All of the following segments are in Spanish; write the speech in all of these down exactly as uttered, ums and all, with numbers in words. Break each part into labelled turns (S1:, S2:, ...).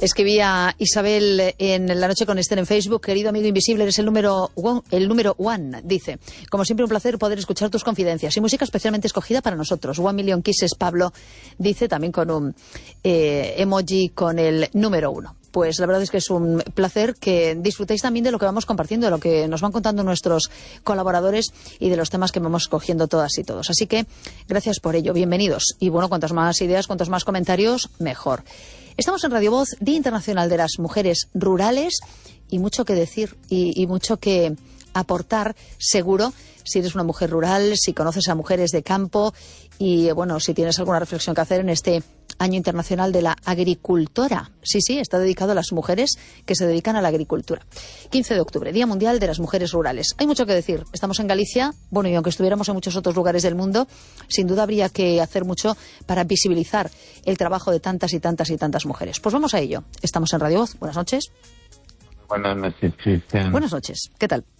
S1: Escribía Isabel en La Noche con Esther en Facebook: querido amigo invisible, eres el número one, el número one, dice. Como siempre, un placer poder escuchar tus confidencias y música especialmente escogida para nosotros. One Million Kisses, Pablo, dice, también con un eh, emoji con el número uno. Pues la verdad es que es un placer que disfrutéis también de lo que vamos compartiendo, de lo que nos van contando nuestros colaboradores y de los temas que vamos cogiendo todas y todos. Así que gracias por ello, bienvenidos. Y bueno, cuantas más ideas, cuantos más comentarios, mejor. Estamos en Radio Voz, Día Internacional de las Mujeres Rurales, y mucho que decir y, y mucho que aportar, seguro, si eres una mujer rural, si conoces a mujeres de campo y, bueno, si tienes alguna reflexión que hacer en este Año Internacional de la Agricultora. Sí, sí, está dedicado a las mujeres que se dedican a la agricultura. quince de octubre, Día Mundial de las Mujeres Rurales. Hay mucho que decir. Estamos en Galicia, bueno, y aunque estuviéramos en muchos otros lugares del mundo, sin duda habría que hacer mucho para visibilizar el trabajo de tantas y tantas y tantas mujeres. Pues vamos a ello. Estamos en Radio Voz. Buenas noches.
S2: Buenas noches, Cristian.
S1: Buenas noches. ¿Qué tal?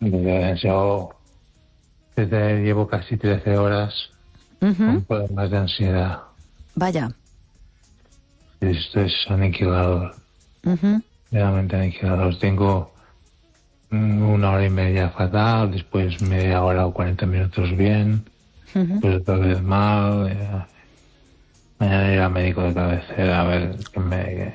S2: Yo desde, llevo casi trece horas uh-huh. con problemas de ansiedad.
S1: Vaya.
S2: Esto es aniquilador. Uh-huh. Realmente aniquilador. Tengo una hora y media fatal, después media hora o cuarenta minutos bien, uh-huh. después otra vez mal. Eh, mañana iré al médico de cabecera a ver que me... Que,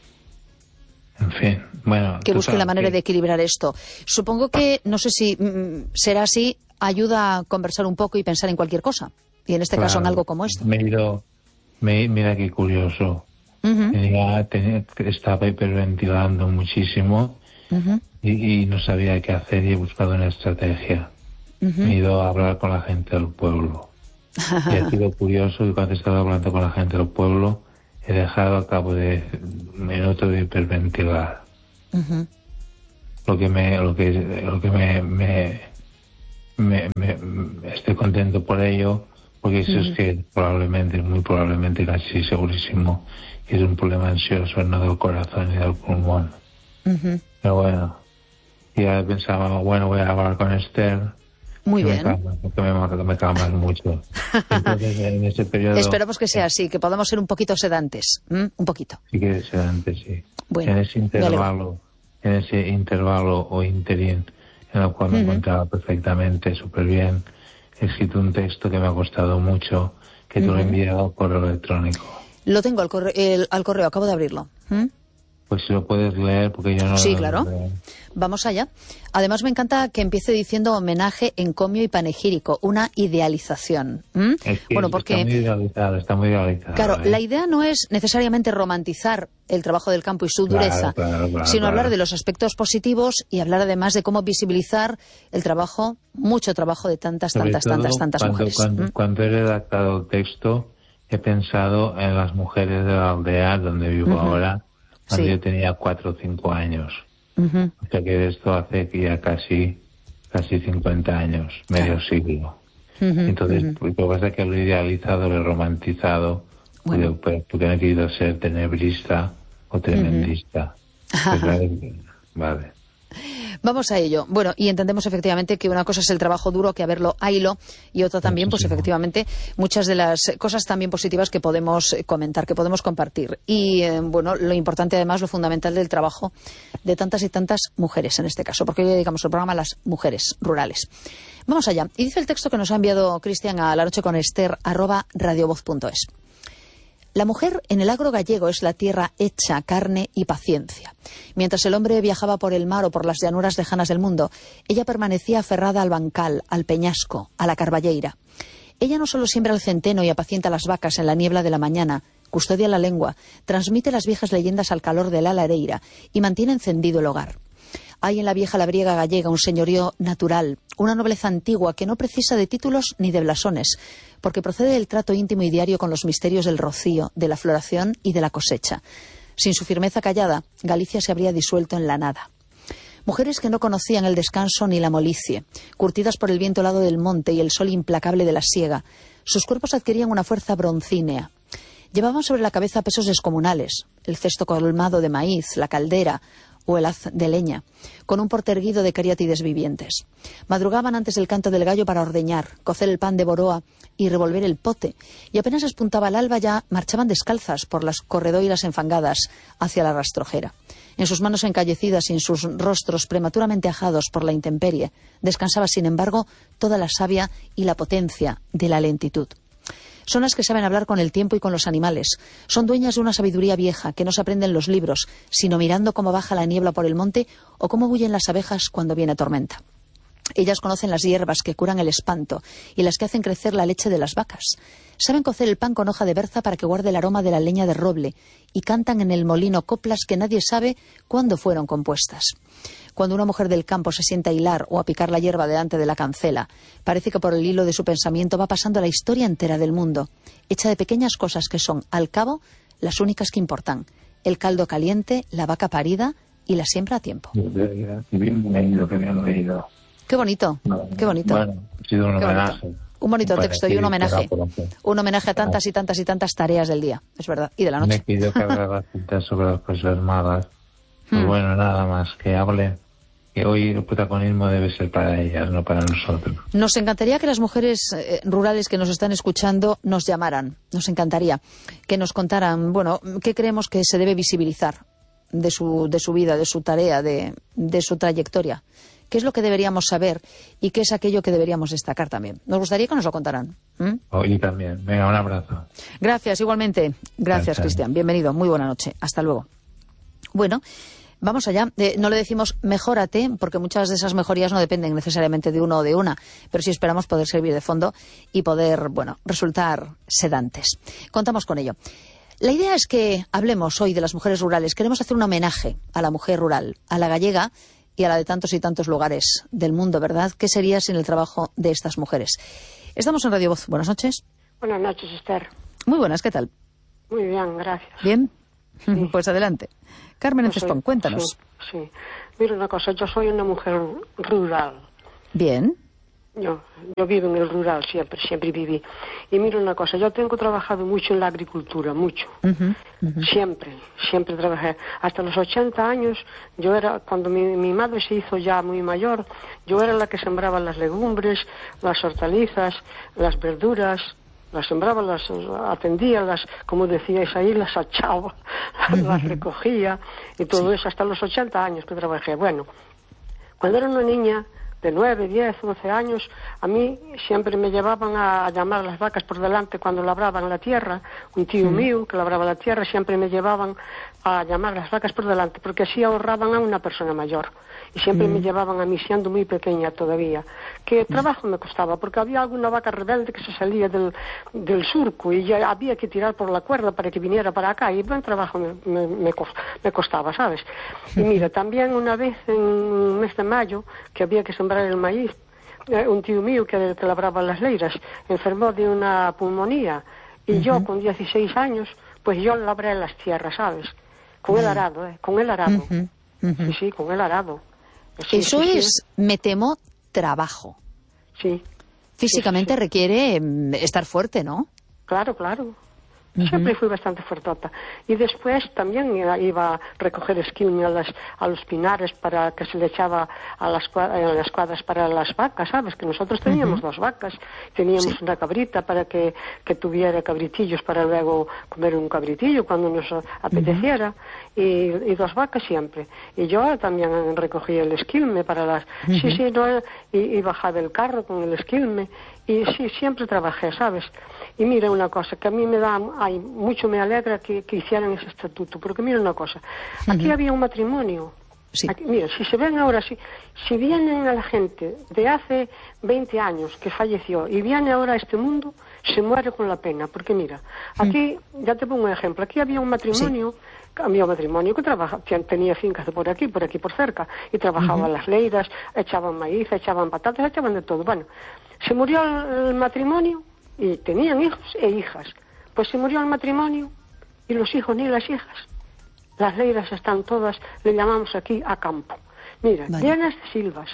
S2: en fin, bueno...
S1: Que busque la manera
S2: que...
S1: de equilibrar esto. Supongo que, no sé si mm, será así, ayuda a conversar un poco y pensar en cualquier cosa. Y en este
S2: claro,
S1: caso en algo como esto.
S2: Me he ido... Me, mira qué curioso. Uh-huh. Tenía, tenía, estaba hiperventilando muchísimo uh-huh. y, y no sabía qué hacer y he buscado una estrategia. Uh-huh. Me he ido a hablar con la gente del pueblo. Y ha sido curioso que cuando estaba hablando con la gente del pueblo he dejado a cabo de minutos de hiperventilar. Uh-huh. Lo que me, lo que, lo que me, me, me, me, me estoy contento por ello. Porque eso uh-huh. es que probablemente, muy probablemente, casi segurísimo, que es un problema ansioso, no del corazón ni del pulmón. Uh-huh. Pero bueno, ya pensaba, bueno, voy a hablar con Esther.
S1: Muy
S2: que
S1: bien.
S2: Me calma, que me, me calmas mucho. Entonces, en ese periodo...
S1: Esperamos que sea así, que podamos ser un poquito sedantes. ¿Mm? Un poquito.
S2: Sí que es sedante, sí.
S1: Bueno,
S2: en ese intervalo, en ese intervalo o interín, en el cual me uh-huh. encontraba perfectamente, súper bien, he escrito un texto que me ha costado mucho, que te uh-huh. lo he enviado al correo electrónico.
S1: Lo tengo al correo, el, al correo acabo de abrirlo. ¿Mm?
S2: Pues si lo puedes leer, porque yo no
S1: Sí,
S2: lo
S1: claro.
S2: Leo.
S1: Vamos allá. Además me encanta que empiece diciendo homenaje, encomio y panegírico, una idealización. ¿Mm?
S2: Es que
S1: bueno, porque
S2: está muy idealizado, está muy idealizado.
S1: Claro,
S2: ¿eh?
S1: la idea no es necesariamente romantizar el trabajo del campo y su
S2: claro,
S1: dureza,
S2: claro, claro,
S1: sino
S2: claro.
S1: hablar de los aspectos positivos y hablar además de cómo visibilizar el trabajo, mucho trabajo de tantas,
S2: Sobre
S1: tantas,
S2: todo,
S1: tantas, tantas
S2: cuando,
S1: mujeres.
S2: Cuando,
S1: ¿Mm?
S2: cuando he redactado el texto, he pensado en las mujeres de la aldea donde vivo uh-huh. ahora, cuando sí. yo tenía cuatro o cinco años. Uh-huh. O sea que esto hace ya casi casi cincuenta años, medio claro. siglo. Uh-huh. Entonces, uh-huh. lo que pasa es que lo he idealizado, lo he romantizado, bueno. porque, porque no he querido ser tenebrista o tremendista. Uh-huh. Pues vale, vale.
S1: Vamos a ello. Bueno, y entendemos efectivamente que una cosa es el trabajo duro, que a verlo haylo, y otra también, pues efectivamente, muchas de las cosas también positivas que podemos comentar, que podemos compartir. Y, eh, bueno, lo importante además, lo fundamental del trabajo de tantas y tantas mujeres en este caso, porque hoy dedicamos el programa a las mujeres rurales. Vamos allá. Y dice el texto que nos ha enviado Cristian a la noche con Esther, arroba radiovoz punto es. La mujer en el agro gallego es la tierra hecha carne y paciencia. Mientras el hombre viajaba por el mar o por las llanuras lejanas del mundo, ella permanecía aferrada al bancal, al peñasco, a la carballeira. Ella no solo siembra el centeno y apacienta las vacas en la niebla de la mañana, custodia la lengua, transmite las viejas leyendas al calor de la lareira y mantiene encendido el hogar. Hay en la vieja labriega gallega un señorío natural, una nobleza antigua que no precisa de títulos ni de blasones, porque procede del trato íntimo y diario con los misterios del rocío, de la floración y de la cosecha. Sin su firmeza callada, Galicia se habría disuelto en la nada. Mujeres que no conocían el descanso ni la molicie, curtidas por el viento helado del monte y el sol implacable de la siega, sus cuerpos adquirían una fuerza broncínea. Llevaban sobre la cabeza pesos descomunales, el cesto colmado de maíz, la caldera o el haz de leña, con un porte erguido de cariátides vivientes. Madrugaban antes del canto del gallo para ordeñar, cocer el pan de boroa y revolver el pote, y apenas despuntaba el alba ya marchaban descalzas por las corredoiras enfangadas hacia la rastrojera. En sus manos encallecidas y en sus rostros prematuramente ajados por la intemperie, descansaba, sin embargo, toda la savia y la potencia de la lentitud. Son las que saben hablar con el tiempo y con los animales. Son dueñas de una sabiduría vieja que no se aprende en los libros, sino mirando cómo baja la niebla por el monte o cómo bullen las abejas cuando viene tormenta. Ellas conocen las hierbas que curan el espanto y las que hacen crecer la leche de las vacas. Saben cocer el pan con hoja de berza para que guarde el aroma de la leña de roble y cantan en el molino coplas que nadie sabe cuándo fueron compuestas. Cuando una mujer del campo se sienta a hilar o a picar la hierba delante de la cancela, parece que por el hilo de su pensamiento va pasando la historia entera del mundo, hecha de pequeñas cosas que son, al cabo, las únicas que importan: el caldo caliente, la vaca parida y la siembra a tiempo.
S2: Qué bien leído, qué bien leído.
S1: Qué bonito, qué bonito.
S2: Bueno, ha sido un
S1: Qué
S2: homenaje.
S1: bonito. Un bonito texto y un homenaje. Un homenaje a tantas y tantas y tantas tareas del día, es verdad, y de la noche.
S2: Me pidió que hablara sobre las cosas malas. Pues bueno, nada más, que hable, que hoy el protagonismo debe ser para ellas, no para nosotros.
S1: Nos encantaría que las mujeres eh, rurales que nos están escuchando nos llamaran. Nos encantaría que nos contaran, bueno, qué creemos que se debe visibilizar de su, de su vida, de su tarea, de, de su trayectoria. ¿Qué es lo que deberíamos saber y qué es aquello que deberíamos destacar también? Nos gustaría que nos lo contaran. ¿Mm?
S2: Hoy también. Venga, un abrazo.
S1: Gracias, igualmente. Gracias, Cristian. Bienvenido. Muy buena noche. Hasta luego. Bueno, vamos allá. Eh, no le decimos mejórate, porque muchas de esas mejorías no dependen necesariamente de uno o de una, pero sí esperamos poder servir de fondo y poder, bueno, resultar sedantes. Contamos con ello. La idea es que hablemos hoy de las mujeres rurales. Queremos hacer un homenaje a la mujer rural, a la gallega y a la de tantos y tantos lugares del mundo, ¿verdad? ¿Qué sería sin el trabajo de estas mujeres? Estamos en Radio Voz. Buenas noches.
S3: Buenas noches, Esther.
S1: Muy buenas, ¿qué tal?
S3: Muy bien, gracias.
S1: ¿Bien?
S3: Sí.
S1: Pues adelante. Carmen
S3: Yo
S1: Encespón,
S3: soy-
S1: cuéntanos.
S3: Sí, sí. Mira una cosa, yo soy una mujer rural.
S1: Bien.
S3: Yo, yo vivo en el rural, siempre, siempre viví. Y mira una cosa, yo tengo trabajado mucho en la agricultura, mucho.
S1: Ujú, ujú.
S3: Siempre, siempre trabajé. Hasta los ochenta años, yo era, cuando mi, mi madre se hizo ya muy mayor, yo era la que sembraba las legumbres, las hortalizas, las verduras, las sembraba, las atendía, las, como decíais ahí, las achaba, las recogía y todo eso, hasta los ochenta años que trabajé. Bueno, cuando era una niña de nueve, diez, once años, a mí siempre me llevaban a llamar a las vacas por delante cuando labraban la tierra. Un tío
S1: Mm.
S3: mío que labraba la tierra siempre me llevaban a llamar a las vacas por delante, porque así ahorraban a una persona mayor. Y siempre
S1: Mm.
S3: me llevaban a mí, siendo muy pequeña todavía. Que trabajo me costaba, porque había alguna vaca rebelde que se salía del, del surco y ya había que tirar por la cuerda para que viniera para acá, y buen trabajo me, me, me cos- me costaba, ¿sabes? Y mira, también una vez en un mes de mayo, que había que sembrar el maíz, eh, un tío mío que, que labraba las leiras enfermó de una pulmonía, y yo con dieciséis años, pues yo labré las tierras, ¿sabes? Con el arado, ¿eh? Con el arado.
S1: Ujú, ujú.
S3: Sí, sí, con el arado. Sí,
S1: Eso
S3: sí, sí.
S1: es, me temo, trabajo.
S3: Sí,
S1: Físicamente
S3: Sí, sí, sí.
S1: requiere mm, estar fuerte, ¿no?
S3: claro, claro. Siempre fui bastante fuertota. Y después también iba- iba a recoger esquilme a, las, a los pinares para que se le echaba a las, cua- a las cuadras para las vacas, ¿sabes? Que nosotros teníamos dos vacas. Teníamos una cabrita para que, que tuviera cabritillos para luego comer un cabritillo cuando nos apeteciera. Y, y dos vacas siempre. Y yo también recogía el esquilme para las... Sí, sí, no, y, y bajaba el carro con el esquilme. Y sí, siempre trabajé, ¿sabes? Y mira una cosa, que a mí me da, ay, mucho me alegra que, que hicieran ese estatuto, porque mira una cosa, aquí había un matrimonio.
S1: Sí.
S3: Aquí, mira, si se ven ahora, si, si vienen a la gente de hace veinte años que falleció y viene ahora a este mundo, se muere con la pena, porque mira, aquí, ya te pongo un ejemplo, aquí había un matrimonio, había un matrimonio que trabaja, tenía fincas de por aquí, por aquí por cerca, y trabajaban las leiras, echaban maíz, echaban patatas, echaban de todo. Bueno, se murió el, el matrimonio y tenían hijos e hijas. Pues se murió el matrimonio y los hijos ni las hijas. Las leiras están todas, le llamamos aquí a campo. Mira,
S1: Vale.
S3: llenas de silvas.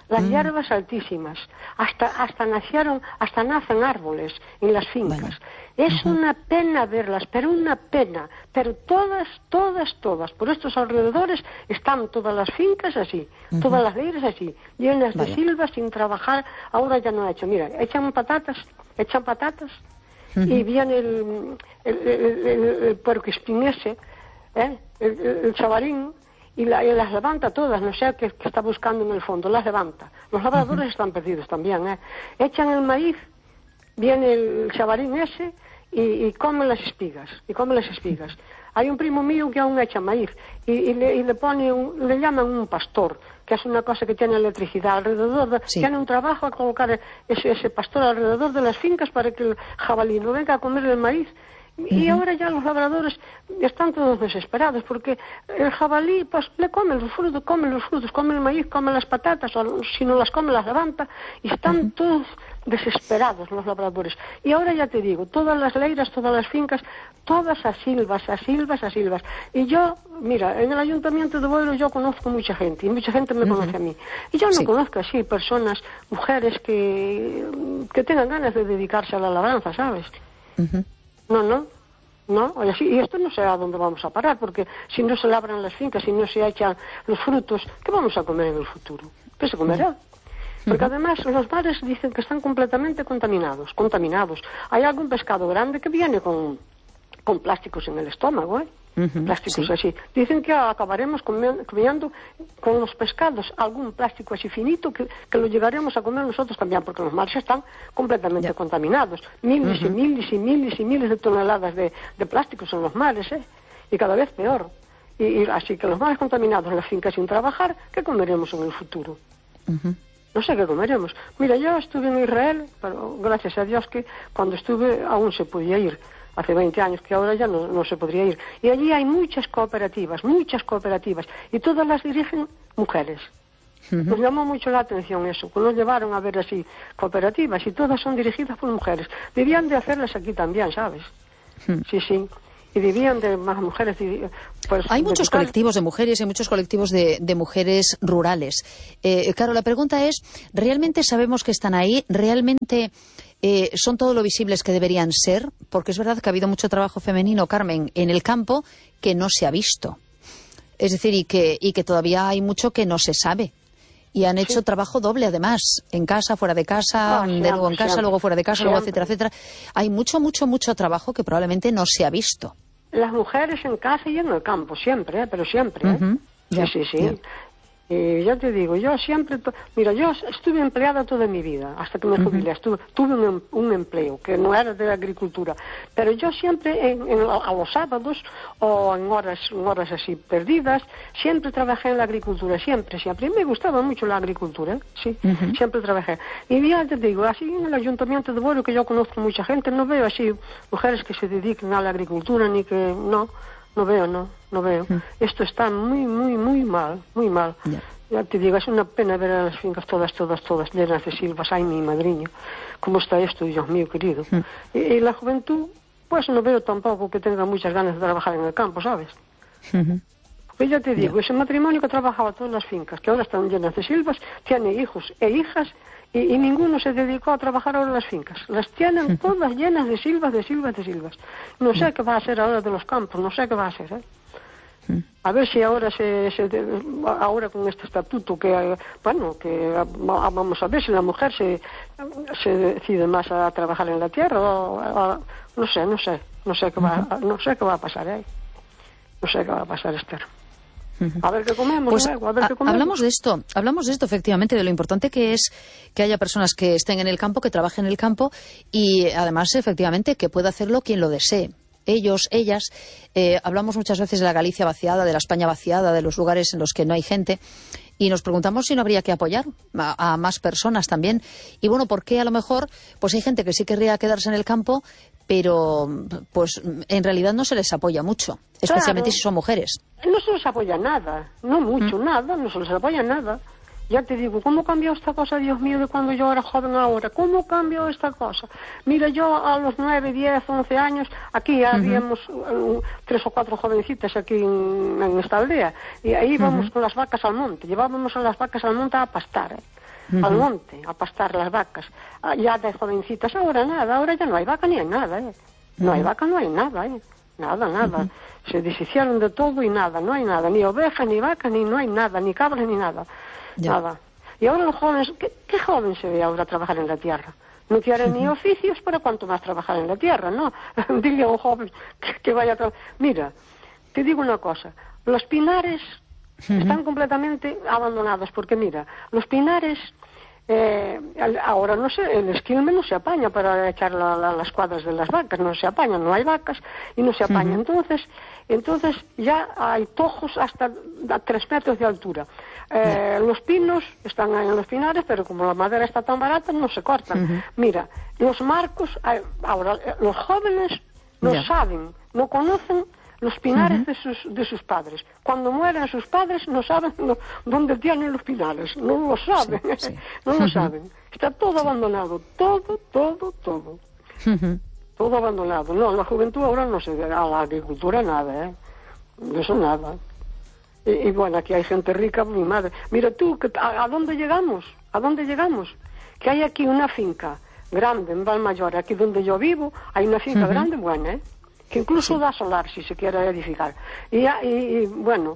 S3: las
S1: Mm.
S3: hierbas altísimas, hasta hasta nacieron, hasta nacen árboles en las fincas.
S1: Bueno.
S3: Es uh-huh. una pena verlas, pero una pena. Pero todas, todas, todas, por estos alrededores están todas las fincas así, uh-huh. todas las leiras así, llenas Vaya. de silvas sin trabajar. Ahora ya no ha hecho. Mira, echan patatas, echan patatas, uh-huh. y viene el, el, el, el, el puercoespín ese, ¿eh? el, el, el chavarín, y, la, y las levanta todas, no sé qué, qué está buscando en el fondo, las levanta. Los labradores uh-huh. están perdidos también, ¿eh? Echan el maíz, viene el chavarín ese y, y come las espigas, y come las espigas. Hay un primo mío que aún echa maíz y, y, le, y le pone un, le llaman un pastor, que es una cosa que tiene electricidad alrededor, de, sí. tiene un trabajo a colocar ese, ese pastor alrededor de las fincas para que el jabalí no venga a comer el maíz. Y uh-huh. ahora ya los labradores están todos desesperados porque el jabalí pues le come los frutos, come los frutos, come el maíz, come las patatas, o si no las come las levanta, y están uh-huh. todos desesperados los labradores. Y ahora ya te digo, todas las leiras, todas las fincas, todas a silvas, a silvas, a silvas. Y yo, mira, en el ayuntamiento de Boiro yo conozco mucha gente, y mucha gente me uh-huh. conoce a mí. Y yo no sí. conozco así personas, mujeres que, que tengan ganas de dedicarse a la labranza, ¿sabes? Uh-huh. No, no, no, y esto no sé a dónde vamos a parar, porque si no se labran las fincas, si no se echan los frutos, ¿qué vamos a comer en el futuro? ¿Qué se comerá? Porque además los mares dicen que están completamente contaminados, contaminados. Hay algún pescado grande que viene con, con plásticos en el estómago, ¿eh? Uh-huh, plásticos sí. así. Dicen que acabaremos comiendo, comiendo con los pescados algún plástico así finito que, que lo llegaremos a comer nosotros también, porque los mares están completamente yeah. contaminados. Miles uh-huh. y miles y miles y miles de toneladas de, de plásticos en los mares, ¿eh? Y cada vez peor. Y, y así que los mares contaminados, las fincas sin trabajar, ¿qué comeremos en el futuro? Uh-huh. No sé qué comeremos. Mira, yo estuve en Israel, pero gracias a Dios que cuando estuve aún se podía ir. Hace veinte años, que ahora ya no, no se podría ir. Y allí hay muchas cooperativas, muchas cooperativas, y todas las dirigen mujeres. Uh-huh. Nos llamó mucho la atención eso, que nos llevaron a ver así cooperativas, y todas son dirigidas por mujeres. Debían de hacerlas aquí también, ¿sabes? Uh-huh. Sí, sí. Y debían de más mujeres. Pues,
S1: hay muchos
S3: dedicar...
S1: colectivos de mujeres, hay muchos colectivos de, de mujeres rurales. Eh, claro, la pregunta es, ¿realmente sabemos que están ahí? ¿Realmente eh, son todo lo visibles que deberían ser? Porque es verdad que ha habido mucho trabajo femenino, Carmen, en el campo que no se ha visto. Es decir, y que, y que todavía hay mucho que no se sabe. Y han hecho sí. trabajo doble, además, en casa, fuera de casa, ah, de nuevo en casa, siempre. luego fuera de casa, siempre. luego etcétera, etcétera. Hay mucho, mucho, mucho trabajo que probablemente no se ha visto.
S3: Las mujeres en casa y en el campo, siempre, ¿eh? Pero siempre, ¿eh? Uh-huh. Sí, yeah. sí, sí. Yeah. Y ya te digo, yo siempre... To... Mira, yo estuve empleada toda mi vida, hasta que me jubilé. Uh-huh. Estuve, tuve un, un empleo que no era de la agricultura. Pero yo siempre, en, en, a los sábados, o en horas, en horas así perdidas, siempre trabajé en la agricultura, siempre, siempre. Y me gustaba mucho la agricultura, ¿eh? Sí, uh-huh. siempre trabajé. Y ya te digo, así en el ayuntamiento de Boiro, que yo conozco mucha gente, no veo así mujeres que se dediquen a la agricultura, ni que... no. No veo, no, no veo. Mm. Esto está muy, muy, muy mal, muy mal. Yeah. Ya te digo, es una pena ver a las fincas todas, todas, todas llenas de silvas. Ay, mi madriño, ¿cómo está esto, Dios mío querido? Mm. Y, y la juventud, pues no veo tampoco que tenga muchas ganas de trabajar en el campo, ¿sabes? Mm-hmm. Porque ya te digo, yeah. ese matrimonio que trabajaba todas las fincas, que ahora están llenas de silvas, tiene hijos e hijas, y, y ninguno se dedicó a trabajar ahora en las fincas. Las tienen todas llenas de silvas, de silvas, de silvas. No sé qué va a ser ahora de los campos, no sé qué va a ser, ¿eh? A ver si ahora se, se ahora con este estatuto que bueno que vamos a ver si la mujer se se decide más a trabajar en la tierra o, o, no sé, no sé, no sé qué va, no sé qué va a pasar, ¿eh? No sé qué va a pasar, Esther. A ver qué comemos,
S1: pues,
S3: luego, a ver qué comemos.
S1: Hablamos de esto, hablamos de esto efectivamente, de lo importante que es que haya personas que estén en el campo, que trabajen en el campo y además efectivamente que pueda hacerlo quien lo desee. Ellos, ellas, eh, hablamos muchas veces de la Galicia vaciada, de la España vaciada, de los lugares en los que no hay gente y nos preguntamos si no habría que apoyar a, a más personas también. Y bueno, ¿por qué a lo mejor pues hay gente que sí querría quedarse en el campo, pero pues en realidad no se les apoya mucho, especialmente claro. si son mujeres?
S3: No se les apoya nada, no mucho, ¿Mm? nada, no se les apoya nada. Ya te digo, ¿cómo cambió esta cosa, Dios mío, de cuando yo era joven ahora? ¿Cómo cambió esta cosa? Mira, yo a los nueve, diez, once años, aquí uh-huh. habíamos uh, tres o cuatro jovencitas aquí en, en esta aldea, y ahí íbamos uh-huh. con las vacas al monte, llevábamos a las vacas al monte a pastar, ¿eh? uh-huh. al monte, a pastar las vacas. Ya de jovencitas, ahora nada, ahora ya no hay vaca ni hay nada, ¿eh? No uh-huh. hay vaca, no hay nada, ¿eh? Nada, nada. Uh-huh. Se deshicieron de todo y nada, no hay nada, ni ovejas, ni vacas, ni no hay nada, ni cabras, ni nada, ya. nada. Y ahora los jóvenes, ¿qué, qué joven se ve ahora trabajar en la tierra? No quieren uh-huh. ni oficios, para cuánto más trabajar en la tierra, ¿no? Dile a un joven que, que vaya a trabajar. Mira, te digo una cosa, los pinares uh-huh. están completamente abandonados, porque mira, los pinares, eh, ahora no sé, el esquilme no se apaña para echar la, la, las cuadras de las vacas, no se apaña, no hay vacas y no se apaña. Uh-huh. Entonces, entonces ya hay tojos hasta a tres metros de altura. Eh, uh-huh. Los pinos están en los pinares, pero como la madera está tan barata, no se cortan. Uh-huh. Mira, los marcos, ahora los jóvenes no yeah. saben, no conocen los pinares uh-huh. de sus de sus padres. Cuando mueren sus padres no saben no, dónde tienen los pinares, no lo saben, sí, sí. no lo uh-huh. saben. Está todo sí. abandonado, todo, todo, todo. Uh-huh. Todo abandonado. No, la juventud ahora no se ve, a la agricultura nada, ¿eh? De eso nada. Y, y bueno, aquí hay gente rica, mi madre. Mira tú, que, a, ¿a dónde llegamos? ¿A dónde llegamos? Que hay aquí una finca grande en Valmayor, aquí donde yo vivo, hay una finca uh-huh. grande, buena, ¿eh? Que incluso sí. da solar si se quiere edificar. Y, y, y bueno,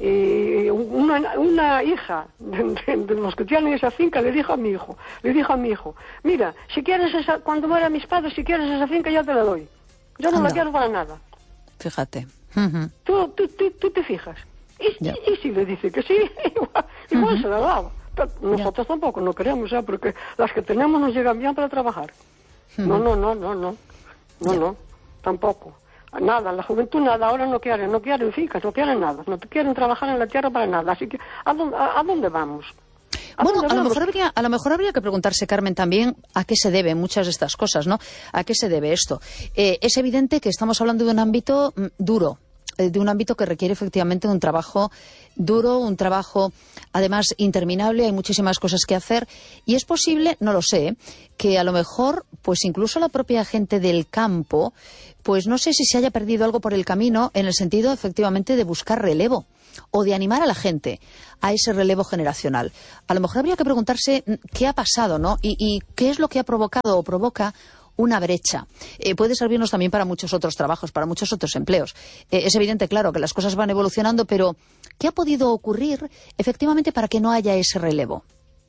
S3: y una, una hija de, de, de los que tienen esa finca le dijo a mi hijo, le dijo a mi hijo, mira, si quieres esa, cuando mueran mis padres, si quieres esa finca ya te la doy. Yo no Anda. la quiero para nada.
S1: Fíjate.
S3: Uh-huh. ¿Tú, tú, tú, tú te fijas. Y, y, y si le dice que sí, igual, igual uh-huh. se la daba. Pero nosotros ya. tampoco, no queremos, ¿eh? Porque las que tenemos nos llegan bien para trabajar. Uh-huh. No, no, no, no, no, no, no, tampoco. Nada, la juventud nada, ahora no quieren, no quieren fincas, no quieren nada, no quieren trabajar en la tierra para nada, así que ¿a dónde, a, a dónde vamos? ¿A
S1: bueno,
S3: dónde
S1: a lo,
S3: vamos?
S1: mejor habría, a lo mejor habría que preguntarse, Carmen, también a qué se deben muchas de estas cosas, ¿no? ¿A qué se debe esto? Eh, es evidente que estamos hablando de un ámbito mm, duro, eh, de un ámbito que requiere efectivamente un trabajo duro, un trabajo además interminable, hay muchísimas cosas que hacer y es posible, no lo sé, que a lo mejor pues incluso la propia gente del campo, pues no sé si se haya perdido algo por el camino en el sentido efectivamente de buscar relevo o de animar a la gente a ese relevo generacional. A lo mejor habría que preguntarse qué ha pasado, ¿no? Y, y qué es lo que ha provocado o provoca una brecha. Eh, puede servirnos también para muchos otros trabajos, para muchos otros empleos. Eh, es evidente, claro, que las cosas van evolucionando, pero ¿qué ha podido ocurrir efectivamente para que no haya ese relevo?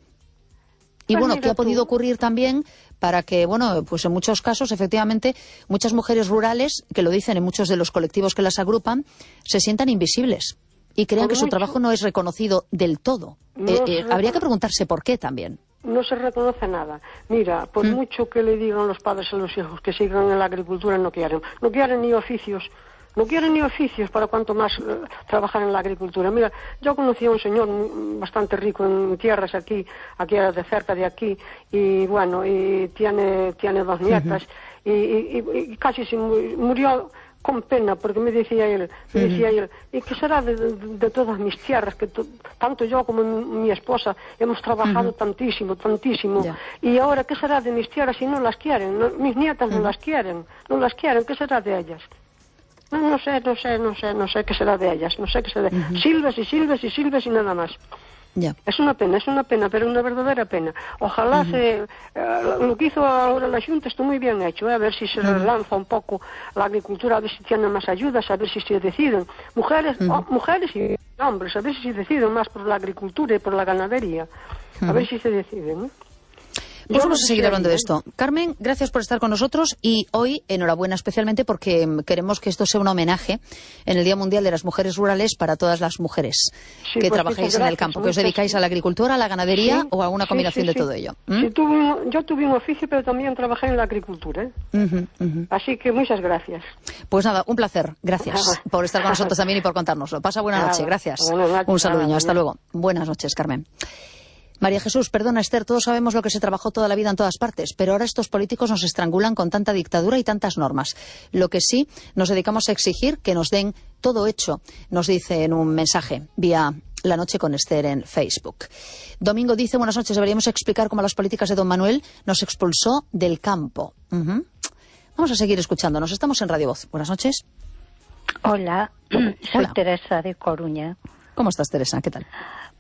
S1: Y bueno, ¿qué ha podido ocurrir también para que, bueno, pues en muchos casos, efectivamente, muchas mujeres rurales, que lo dicen en muchos de los colectivos que las agrupan, se sientan invisibles y crean que su trabajo no es reconocido del todo? Eh, eh, habría que preguntarse por qué también.
S3: No se reconoce nada. Mira, por ¿Mm? mucho que le digan los padres a los hijos que sigan en la agricultura, no quieren. No quieren ni oficios. No quieren ni oficios para cuanto más uh, trabajar en la agricultura. Mira, yo conocí a un señor bastante rico en tierras aquí, aquí de cerca de aquí, y bueno, y tiene, tiene dos nietas, uh-huh. y, y, y casi se murió con pena, porque me decía él, me uh-huh. decía él, ¿y qué será de, de, de todas mis tierras? Que to, tanto yo como mi, mi esposa hemos trabajado uh-huh. tantísimo, tantísimo, yeah. y ahora, ¿qué será de mis tierras si no las quieren? No, mis nietas uh-huh. no las quieren, no las quieren, ¿qué será de ellas? No, no sé, no sé, no sé, no sé qué será de ellas, no sé qué será de uh-huh. silbes y silbes y silbes y nada más. Yeah. Es una pena, es una pena, pero una verdadera pena. Ojalá uh-huh. se, eh, lo que hizo ahora la Junta está muy bien hecho, eh, a ver si se uh-huh. relanza un poco la agricultura, a ver si tienen más ayudas, a ver si se deciden. Mujeres, uh-huh. oh, mujeres y hombres, a ver si se deciden más por la agricultura y por la ganadería. Uh-huh. A ver si se deciden, ¿eh?
S1: Pues vamos a seguir hablando de esto. Carmen, gracias por estar con nosotros y hoy enhorabuena especialmente porque queremos que esto sea un homenaje en el Día Mundial de las Mujeres Rurales para todas las mujeres sí, que pues trabajáis en el campo, que os dedicáis a la agricultura, a la ganadería sí, o a una combinación sí, sí, de todo
S3: sí.
S1: ello.
S3: ¿Mm? Sí, tuve, yo tuve un oficio, pero también trabajé en la agricultura. ¿eh? Uh-huh, uh-huh. Así que muchas gracias.
S1: Pues nada, un placer. Gracias por estar con nosotros también y por contárnoslo. Pasa buena noche. Gracias. Un saludo. Hasta luego. Buenas noches, Carmen. María Jesús, perdona Esther, todos sabemos lo que se trabajó toda la vida en todas partes, pero ahora estos políticos nos estrangulan con tanta dictadura y tantas normas. Lo que sí, nos dedicamos a exigir que nos den todo hecho, nos dice en un mensaje vía La Noche con Esther en Facebook. Domingo dice, buenas noches, deberíamos explicar cómo las políticas de don Manuel nos expulsó del campo. Uh-huh. Vamos a seguir escuchándonos, estamos en Radio Voz. Buenas noches.
S4: Hola, soy
S1: Hola.
S4: Teresa de Coruña.
S1: ¿Cómo estás, Teresa? ¿Qué tal?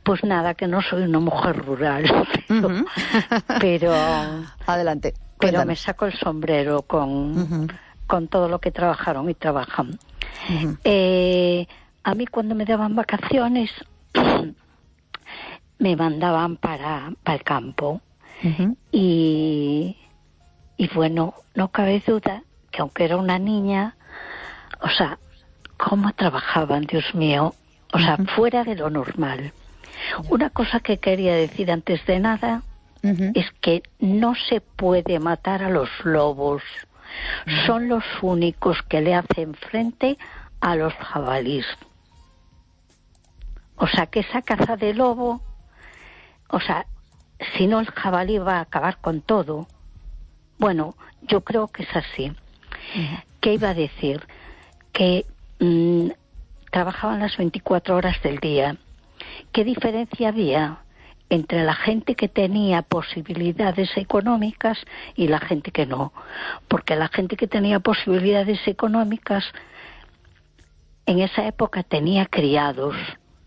S4: Pues nada, que no soy una mujer rural, pero, uh-huh. pero
S1: adelante.
S4: Pero
S1: Cuéntanos.
S4: me saco el sombrero con, uh-huh. con todo lo que trabajaron y trabajan. Uh-huh. Eh, a mí cuando me daban vacaciones me mandaban para, para el campo uh-huh. y, y bueno, no cabe duda que aunque era una niña, o sea, cómo trabajaban, Dios mío, o sea, uh-huh. fuera de lo normal. Una cosa que quería decir antes de nada uh-huh. es que no se puede matar a los lobos. Uh-huh. Son los únicos que le hacen frente a los jabalíes. O sea, que esa caza de lobo, o sea, si no el jabalí va a acabar con todo. Bueno, yo creo que es así. Uh-huh. ¿Qué iba a decir? Que mmm, trabajaban las veinticuatro horas del día. ¿Qué diferencia había entre la gente que tenía posibilidades económicas y la gente que no? Porque la gente que tenía posibilidades económicas en esa época tenía criados,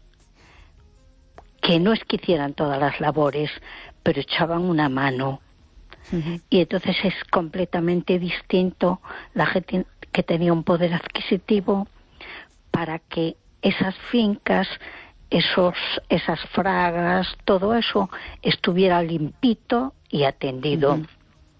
S4: que no es que hicieran todas las labores, pero echaban una mano. Uh-huh. Y entonces es completamente distinto la gente que tenía un poder adquisitivo para que esas fincas, esos, esas fragas, todo eso estuviera limpito y atendido. Uh-huh.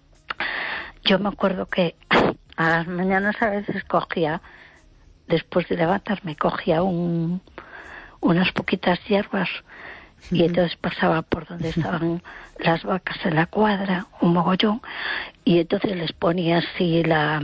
S4: Yo me acuerdo que a las mañanas a veces cogía, después de levantarme, cogía un, unas poquitas hierbas uh-huh. y entonces pasaba por donde estaban las vacas en la cuadra, un mogollón, y entonces les ponía así la...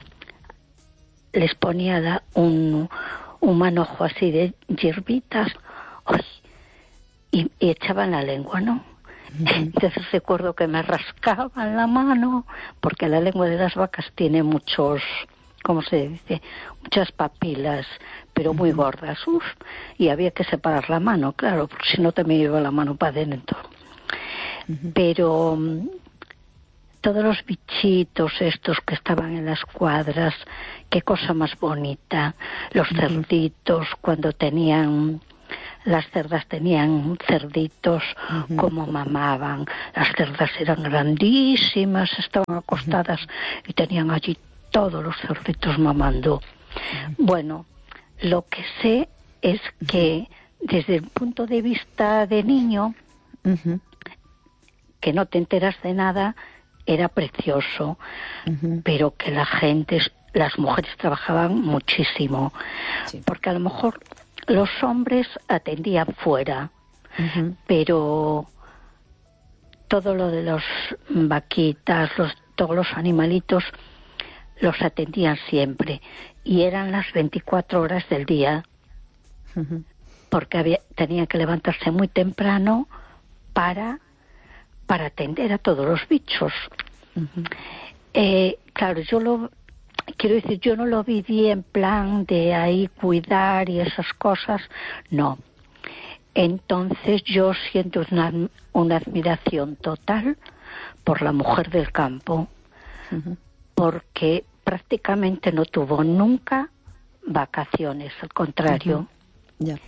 S4: les ponía la, un, un manojo así de hierbitas, ¡ay! Y, y echaban la lengua, ¿no? Uh-huh. Entonces recuerdo que me rascaban la mano, porque la lengua de las vacas tiene muchos, ¿cómo se dice? Muchas papilas, pero muy uh-huh. gordas. Uf, y había que separar la mano, claro, porque si no te me iba la mano para adentro. Uh-huh. Pero todos los bichitos estos que estaban en las cuadras, qué cosa más bonita. Los uh-huh. cerditos, cuando tenían... Las cerdas tenían cerditos, uh-huh. como mamaban. Las cerdas eran grandísimas, estaban acostadas uh-huh. y tenían allí todos los cerditos mamando. Uh-huh. Bueno, lo que sé es uh-huh. que desde el punto de vista de niño, uh-huh. que no te enteras de nada, era precioso, uh-huh. pero que la gente, las mujeres trabajaban muchísimo, sí. porque a lo mejor los hombres atendían fuera, uh-huh. pero todo lo de los vaquitas, los, todos los animalitos, los atendían siempre. Y eran las veinticuatro horas del día, uh-huh. porque había, tenían que levantarse muy temprano para, para atender a todos los bichos. Uh-huh. Eh, claro, yo lo... Quiero decir, yo no lo viví en plan de ahí cuidar y esas cosas, no. Entonces yo siento una, una admiración total por la mujer del campo, uh-huh. porque prácticamente no tuvo nunca vacaciones, al contrario. Uh-huh. Yeah.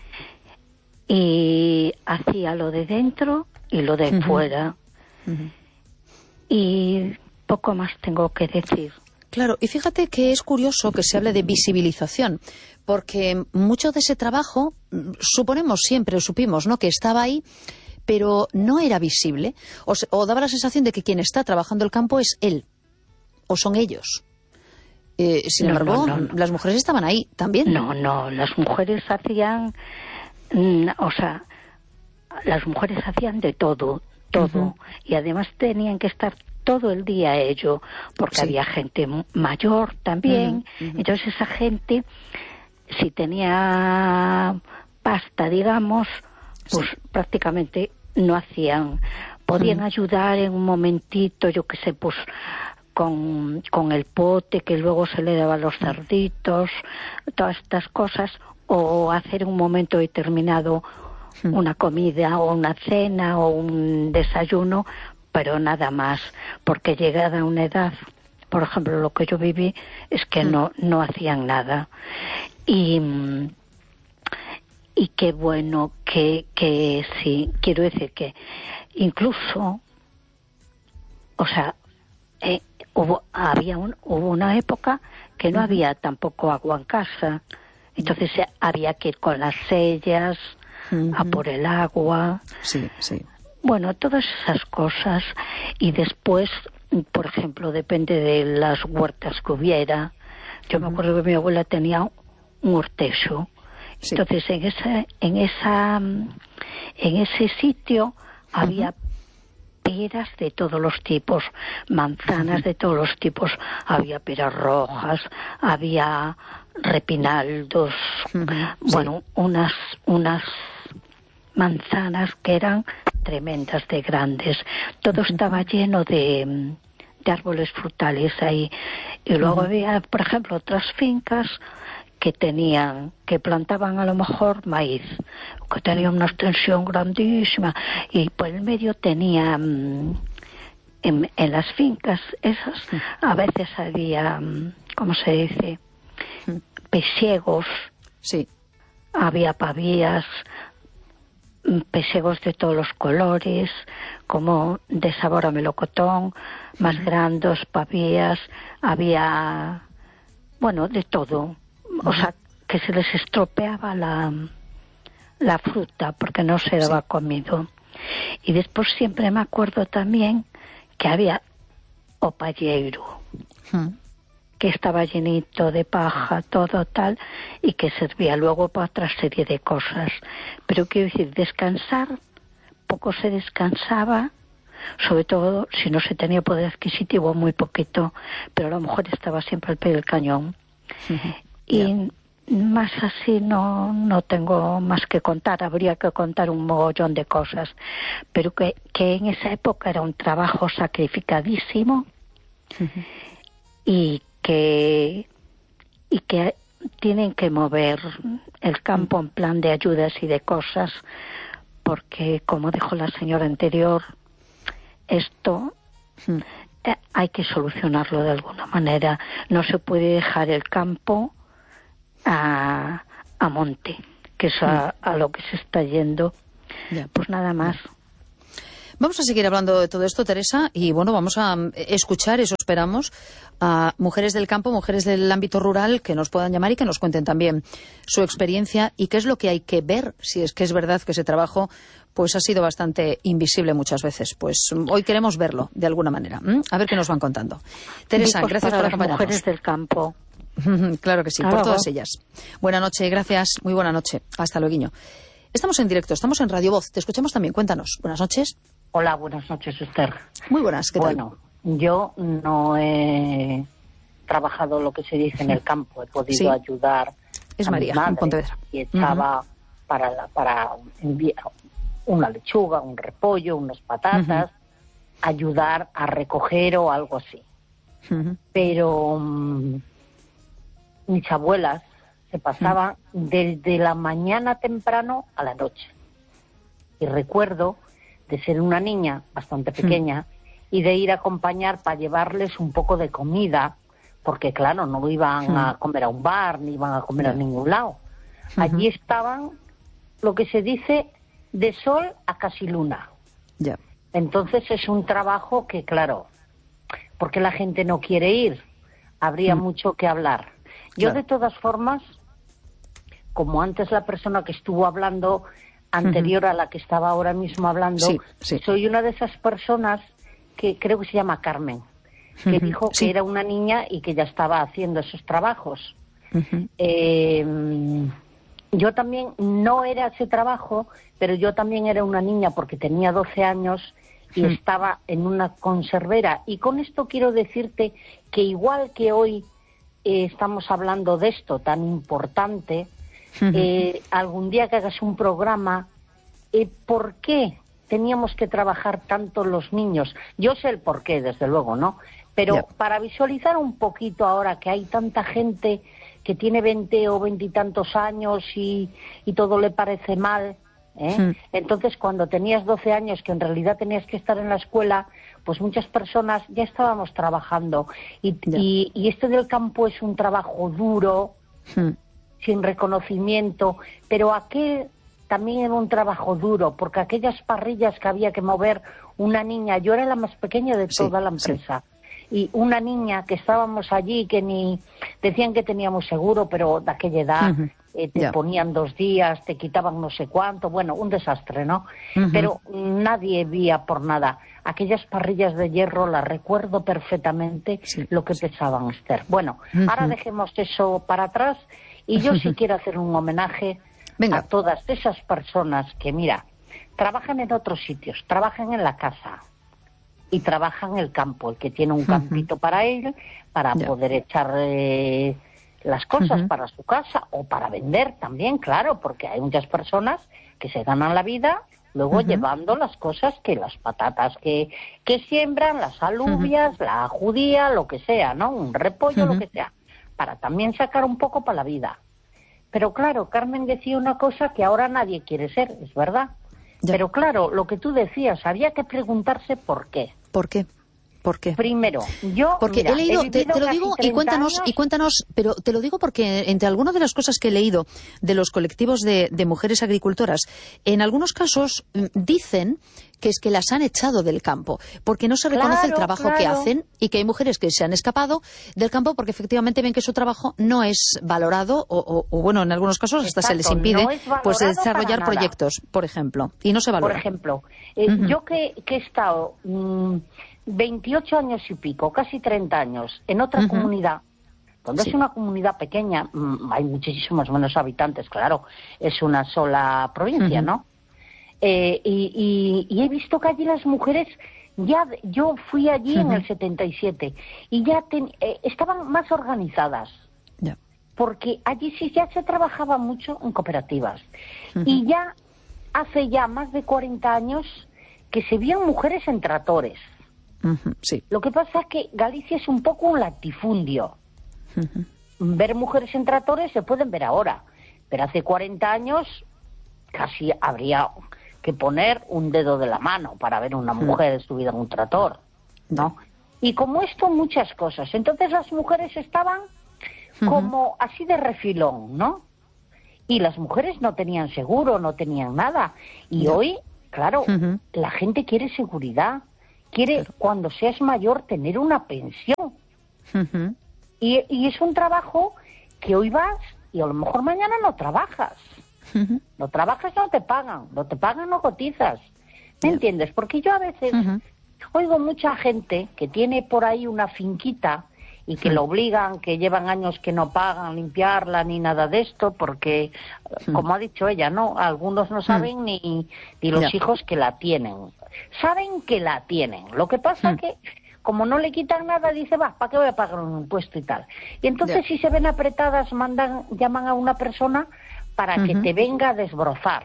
S4: Y hacía lo de dentro y lo de uh-huh. fuera. Uh-huh. Y poco más tengo que decir.
S1: Claro, y fíjate que es curioso que se hable de visibilización, porque mucho de ese trabajo, suponemos siempre, o supimos, ¿no?, que estaba ahí, pero no era visible, o, se, o daba la sensación de que quien está trabajando el campo es él, o son ellos. Eh, sin
S4: no,
S1: embargo,
S4: no, no, no.
S1: las mujeres estaban ahí también.
S4: No, no, las mujeres hacían, o sea, las mujeres hacían de todo, todo, uh-huh. y además tenían que estar todo el día ello, porque sí. había gente mayor también, uh-huh, uh-huh. entonces esa gente, si tenía pasta, digamos, pues sí. prácticamente no hacían, podían uh-huh. ayudar en un momentito, yo qué sé, pues con, con el pote que luego se le daba a los cerditos, todas estas cosas, o hacer en un momento determinado uh-huh. una comida o una cena o un desayuno, pero nada más, porque llegada a una edad, por ejemplo, lo que yo viví es que mm. no no hacían nada. Y, y qué bueno que, que sí, quiero decir que incluso, o sea, eh, hubo, había un, hubo una época que no uh-huh. había tampoco agua en casa, entonces eh, había que ir con las sellas uh-huh. a por el agua.
S1: Sí, sí.
S4: Bueno, todas esas cosas. Y después, por ejemplo, depende de las huertas que hubiera. Yo uh-huh. me acuerdo que mi abuela tenía un hortejo. Sí. Entonces, en esa, en esa, en ese sitio había uh-huh. peras de todos los tipos, manzanas uh-huh. de todos los tipos, había peras rojas, había repinaldos, uh-huh. bueno, sí. unas, unas manzanas que eran tremendas de grandes. Todo uh-huh. estaba lleno de, de árboles frutales ahí. Y luego uh-huh. había, por ejemplo, otras fincas que tenían, que plantaban a lo mejor maíz, que tenían una extensión grandísima, y por el medio tenían, en, en las fincas esas, a veces había, ¿cómo se dice?, pesiegos,
S1: sí.
S4: había pavías, pesiegos de todos los colores, como de sabor a melocotón, más grandes, pavías, había, bueno, de todo. O sea, que se les estropeaba la, la fruta porque no se daba sí. comido. Y después siempre me acuerdo también que había opalleiro, ¿Mm? que estaba llenito de paja, todo tal, y que servía luego para otra serie de cosas. Pero quiero decir, descansar, poco se descansaba, sobre todo si no se tenía poder adquisitivo, muy poquito, pero a lo mejor estaba siempre al pie del cañón. Uh-huh. Y yeah. más así no, no tengo más que contar, habría que contar un mogollón de cosas, pero que, que en esa época era un trabajo sacrificadísimo uh-huh. y que y que tienen que mover el campo en plan de ayudas y de cosas, porque como dijo la señora anterior, esto uh-huh. eh, hay que solucionarlo de alguna manera. No se puede dejar el campo A, a monte, que es a, a lo que se está yendo. Ya. Pues nada más.
S1: Vamos a seguir hablando de todo esto, Teresa, y bueno, vamos a escuchar, eso esperamos, a mujeres del campo, mujeres del ámbito rural que nos puedan llamar y que nos cuenten también su experiencia y qué es lo que hay que ver, si es que es verdad que ese trabajo pues ha sido bastante invisible muchas veces. Pues hoy queremos verlo de alguna manera. ¿Mm? A ver qué nos van contando. Teresa,
S4: Dicos
S1: gracias por acompañarnos.
S4: Mujeres del campo.
S1: Claro que sí, claro. Por todas ellas. Buenas noches, gracias, muy buena noche. Hasta luego. Estamos en directo, estamos en Radio Voz, te escuchamos también, cuéntanos. Buenas noches.
S5: Hola, buenas noches, Esther.
S1: Muy buenas, ¿qué tal?
S5: Bueno, yo no he trabajado lo que se dice en el campo, he podido sí. ayudar
S1: es
S5: a
S1: María,
S5: mi madre,
S1: en Pontevedra.
S5: Y echaba uh-huh. para, la, para enviar una lechuga, un repollo, unas patatas, uh-huh. ayudar a recoger o algo así. Uh-huh. Pero um, mis abuelas se pasaban uh-huh. desde la mañana temprano a la noche. Y recuerdo de ser una niña bastante pequeña uh-huh. y de ir a acompañar para llevarles un poco de comida, porque claro, no iban uh-huh. a comer a un bar, ni iban a comer uh-huh. a ningún lado. Uh-huh. Allí estaban, lo que se dice, de sol a casi luna.
S1: Yeah.
S5: Entonces es un trabajo que, claro, porque la gente no quiere ir, habría uh-huh. mucho que hablar. Yo, claro. de todas formas, como antes la persona que estuvo hablando, anterior uh-huh. a la que estaba ahora mismo hablando,
S1: sí, sí.
S5: soy una de esas personas que creo que se llama Carmen, que uh-huh. dijo sí. que era una niña y que ya estaba haciendo esos trabajos. Uh-huh. Eh, yo también no era ese trabajo, pero yo también era una niña porque tenía doce años y uh-huh. estaba en una conservera. Y con esto quiero decirte que igual que hoy eh, estamos hablando de esto tan importante, uh-huh. eh, algún día que hagas un programa, eh, ¿por qué teníamos que trabajar tanto los niños? Yo sé el por qué, desde luego, ¿no? Pero yeah. para visualizar un poquito ahora que hay tanta gente que tiene veinte o veintitantos años y, y todo le parece mal, ¿eh? Uh-huh. Entonces, cuando tenías doce años, que en realidad tenías que estar en la escuela, pues muchas personas ya estábamos trabajando. Y, yeah. y, y este del campo es un trabajo duro, uh-huh. sin reconocimiento, pero aquel también era un trabajo duro, porque aquellas parrillas que había que mover una niña, yo era la más pequeña de toda sí, la empresa, sí. Y una niña que estábamos allí, que ni decían que teníamos seguro, pero de aquella edad, uh-huh. eh, te yeah. ponían dos días, te quitaban no sé cuánto, bueno, un desastre, ¿no? Uh-huh. Pero nadie vía por nada. Aquellas parrillas de hierro las recuerdo perfectamente sí. lo que pesaban, Esther. Bueno, uh-huh. ahora dejemos eso para atrás y yo sí quiero hacer un homenaje Venga. a todas esas personas que, mira, trabajan en otros sitios, trabajan en la casa y trabajan en el campo, el que tiene un campito uh-huh. para él, para yeah. poder echar eh, las cosas uh-huh. para su casa o para vender también, claro, porque hay muchas personas que se ganan la vida luego uh-huh. llevando las cosas, que las patatas que, que siembran, las alubias, uh-huh. la judía, lo que sea, ¿no? Un repollo, uh-huh. lo que sea, para también sacar un poco para la vida. Pero claro, Carmen decía una cosa que ahora nadie quiere ser, es verdad. Ya. Pero claro, lo que tú decías, había que preguntarse por qué.
S1: ¿Por qué? ¿Por qué?
S5: Primero, yo
S1: porque
S5: mira,
S1: he leído,
S5: he
S1: te, te lo digo y cuéntanos años... y cuéntanos, pero te lo digo porque entre algunas de las cosas que he leído de los colectivos de, de mujeres agricultoras, en algunos casos dicen que es que las han echado del campo, porque no se reconoce claro, el trabajo claro. que hacen y que hay mujeres que se han escapado del campo porque efectivamente ven que su trabajo no es valorado o, o, o bueno, en algunos casos hasta Exacto, se les impide no pues desarrollar proyectos, por ejemplo, y no se valora.
S5: Por ejemplo, eh, uh-huh. yo que, que he estado mmm, veintiocho años y pico, casi treinta años, en otra uh-huh. comunidad, donde sí. es una comunidad pequeña, mmm, hay muchísimos menos habitantes, claro, es una sola provincia, uh-huh. ¿no? Eh, y, y, y he visto que allí las mujeres, ya yo fui allí uh-huh. en el setenta y siete y ya ten, eh, estaban más organizadas, yeah. porque allí sí ya se trabajaba mucho en cooperativas uh-huh. y ya hace ya más de cuarenta años que se veían mujeres en tractores.
S1: Uh-huh. Sí.
S5: Lo que pasa es que Galicia es un poco un latifundio. Uh-huh. Ver mujeres en tractores se pueden ver ahora, pero hace cuarenta años casi habría que poner un dedo de la mano para ver una mujer subida en un tractor, ¿no? Y como esto, muchas cosas. Entonces las mujeres estaban como así de refilón, ¿no? Y las mujeres no tenían seguro, no tenían nada. Y no. hoy, claro, uh-huh. la gente quiere seguridad, quiere claro. cuando seas mayor tener una pensión. Uh-huh. Y, y es un trabajo que hoy vas y a lo mejor mañana no trabajas. Uh-huh. No trabajas, no te pagan, no te pagan, no cotizas. ¿Me yeah. entiendes? Porque yo a veces uh-huh. oigo mucha gente que tiene por ahí una finquita y que uh-huh. lo obligan, que llevan años que no pagan limpiarla ni nada de esto, porque, uh-huh. como ha dicho ella, no, algunos no saben uh-huh. ni, ni los yeah. hijos que la tienen. Saben que la tienen. Lo que pasa uh-huh. que como no le quitan nada, dice, va, ¿para qué voy a pagar un impuesto y tal? Y entonces yeah. si se ven apretadas, mandan, llaman a una persona para uh-huh. que te venga a desbrozar.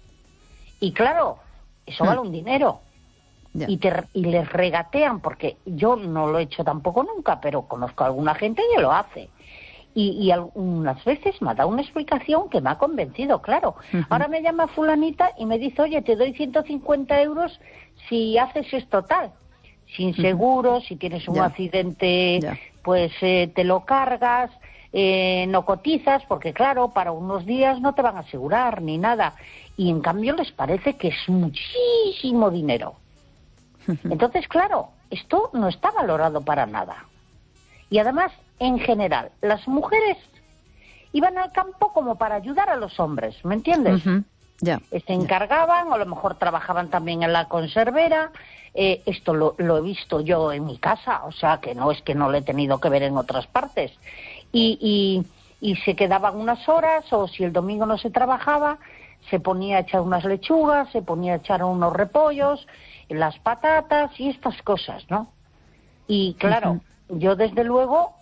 S5: Y claro, eso uh-huh. vale un dinero. Yeah. Y, te, y les regatean, porque yo no lo he hecho tampoco nunca, pero conozco a alguna gente que lo hace. Y, y algunas veces me ha dado una explicación que me ha convencido, claro. Uh-huh. Ahora me llama fulanita y me dice, oye, te doy ciento cincuenta euros si haces esto tal. Sin seguro, uh-huh. si tienes un yeah. accidente, yeah. pues eh, te lo cargas. Eh, no cotizas, porque claro, para unos días no te van a asegurar ni nada, y en cambio les parece que es muchísimo dinero. Entonces, claro, esto no está valorado para nada. Y además, en general, las mujeres iban al campo como para ayudar a los hombres, ¿me entiendes?
S1: Uh-huh. Yeah.
S5: Se encargaban, o a lo mejor trabajaban también en la conservera. Eh, esto lo, lo he visto yo en mi casa, o sea, que no es que no lo he tenido que ver en otras partes. Y, y, y se quedaban unas horas, o si el domingo no se trabajaba, se ponía a echar unas lechugas, se ponía a echar unos repollos, las patatas y estas cosas, ¿no? Y claro, uh-huh. yo desde luego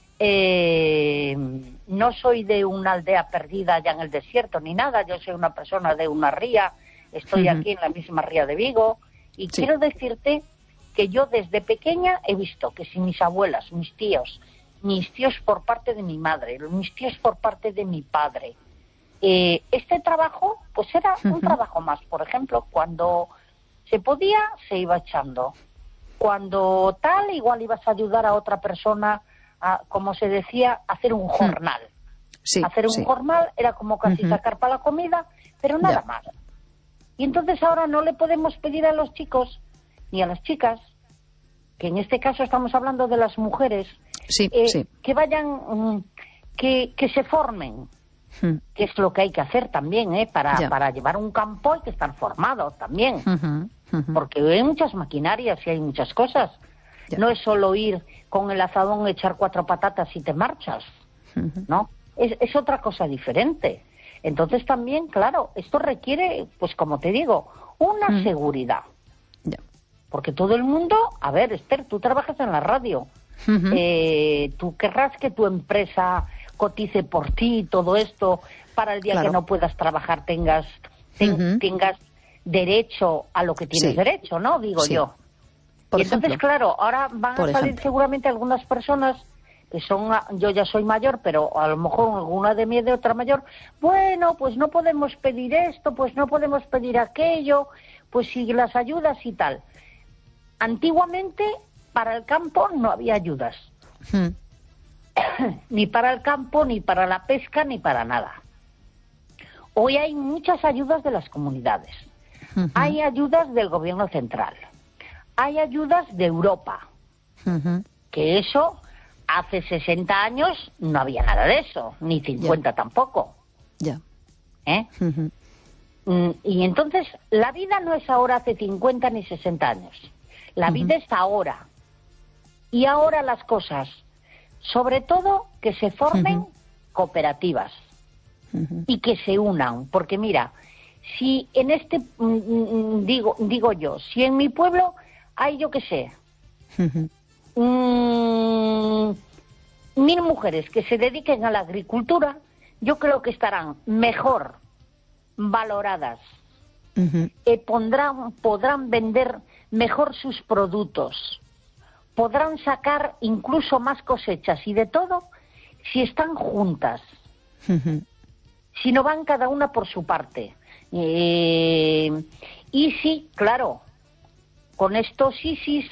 S5: eh, no soy de una aldea perdida allá en el desierto ni nada, yo soy una persona de una ría, estoy uh-huh. aquí en la misma ría de Vigo, y sí. quiero decirte que yo desde pequeña he visto que si mis abuelas, mis tíos, mis tíos por parte de mi madre, mis tíos por parte de mi padre. Eh, este trabajo, pues era uh-huh. un trabajo más. Por ejemplo, cuando se podía, se iba echando. Cuando tal, igual ibas a ayudar a otra persona, a, como se decía, a hacer un jornal. Sí, hacer un sí. jornal era como casi uh-huh. sacar para la comida, pero nada
S1: ya.
S5: más. Y entonces ahora no le podemos pedir a los chicos ni a las chicas, que en este caso estamos hablando de las mujeres,
S1: sí,
S5: eh,
S1: sí.
S5: que vayan, um, que, que se formen, hmm. que es lo que hay que hacer también, ¿eh? Para, para llevar un campo hay que estar formado también, uh-huh, uh-huh. porque hay muchas maquinarias y hay muchas cosas. Ya. No es solo ir con el azadón, echar cuatro patatas y te marchas, uh-huh. ¿no? Es, es otra cosa diferente. Entonces también, claro, esto requiere, pues como te digo, una mm. seguridad. Yeah. Porque todo el mundo, a ver, Esther, tú trabajas en la radio, uh-huh. eh, tú querrás que tu empresa cotice por ti y todo esto, para el día claro. que no puedas trabajar tengas, ten, uh-huh. tengas derecho a lo que tienes sí. derecho, ¿no? Digo sí. yo. Por y entonces, ejemplo. claro, ahora van por a salir ejemplo. seguramente algunas personas que son, yo ya soy mayor, pero a lo mejor alguna de mí de otra mayor, bueno, pues no podemos pedir esto, pues no podemos pedir aquello, pues si las ayudas y tal. Antiguamente, para el campo no había ayudas. Hmm. Ni para el campo, ni para la pesca, ni para nada. Hoy hay muchas ayudas de las comunidades. Uh-huh. Hay ayudas del gobierno central. Hay ayudas de Europa. Uh-huh. Que eso... Hace sesenta años no había nada de eso, ni cincuenta yeah. tampoco.
S1: Ya.
S5: Yeah. ¿Eh? Uh-huh. Y entonces, la vida no es ahora hace cincuenta ni sesenta años. La uh-huh. vida es ahora. Y ahora las cosas, sobre todo, que se formen uh-huh. cooperativas uh-huh. y que se unan. Porque mira, si en este, digo, digo yo, si en mi pueblo hay, yo qué sé... Uh-huh. Mm, mil mujeres que se dediquen a la agricultura, yo creo que estarán mejor valoradas, uh-huh. eh, pondrán, podrán vender mejor sus productos, podrán sacar incluso más cosechas y de todo si están juntas, uh-huh. si no van cada una por su parte. Eh, y sí, claro, con estos ISIS